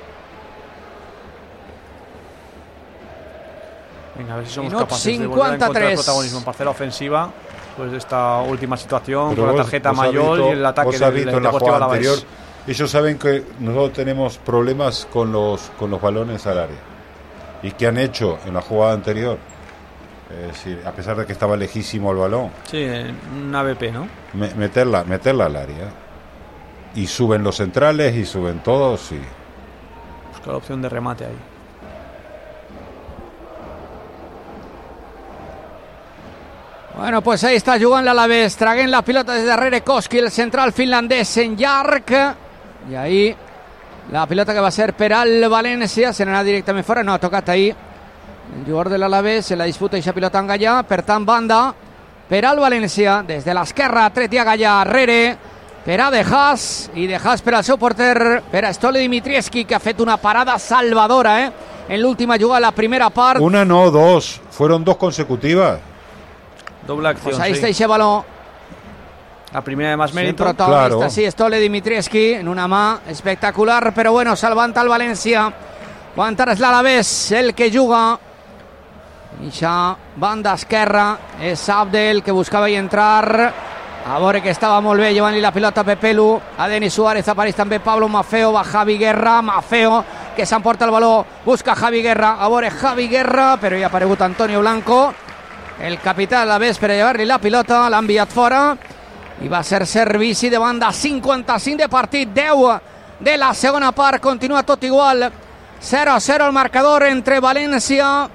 Speaker 3: Venga, a ver si somos
Speaker 2: Minut
Speaker 3: capaces de volver a encontrar
Speaker 2: cincuenta-tres.
Speaker 3: protagonismo en parcela ofensiva, pues de esta última situación,
Speaker 1: Pero
Speaker 3: con la
Speaker 1: vos-
Speaker 3: tarjeta
Speaker 1: vos has
Speaker 3: Mayol
Speaker 1: visto-
Speaker 3: y el ataque
Speaker 1: vos has
Speaker 3: del,
Speaker 1: visto
Speaker 3: del
Speaker 1: en la
Speaker 3: Deportivo
Speaker 1: jugada
Speaker 3: Alavés.
Speaker 1: anterior, ellos saben que nosotros tenemos problemas con los con los balones al área. ¿Y qué han hecho en la jugada anterior? Es decir, a pesar de que estaba lejísimo el balón,
Speaker 3: Sí, en una B P, ¿no?
Speaker 1: me- meterla, meterla al área. Y suben los centrales y suben todos y
Speaker 3: Busca la opción de remate ahí.
Speaker 2: Bueno, pues ahí està jugant l'Alavés, traguent la pilota des darrere Koski, el central finlandès en llarg, i ahí la pilota que va ser per al València, se n'anà directament fora, no ha tocat ahí el jugador de l'Alavés, se la disputa eixa pilota en Gallà, per tant banda per al València, des de l'esquerra treti a Gallà, arrere per a De Haas, i De Haas per al seu porter, per a Stole Dimitrievski, que ha fet una parada salvadora, eh? En l'última jugada, la primera part.
Speaker 1: una no, dos, fueron dos consecutivas.
Speaker 3: Doble acción,
Speaker 2: Pues ahí
Speaker 3: sí.
Speaker 2: está ese balón.
Speaker 3: la primera de más mérito.
Speaker 2: Sí, protagonista, claro. Sí, Stole Dimitrievski en una mà espectacular, però bueno, salvant el València. Quan és l'Alavés el que juga. Ixa banda esquerra és Abdel, que buscava hi entrar. A veure que estava molt bé llevant-li la pilota a Pepelu, a Denis Suárez, apareix també Pablo Maffeo, va Javi Guerra, Maffeo que s'emporta el baló, busca Javi Guerra, a veure Javi Guerra, però hi ha aparegut Antonio Blanco, el capità de l'Alavés, per a llevar-li la pilota, l'ha enviat fora i va ser servici de banda. Cinquanta-cinc de partit, deu de la segona part, continua tot igual, zero a zero el marcador entre València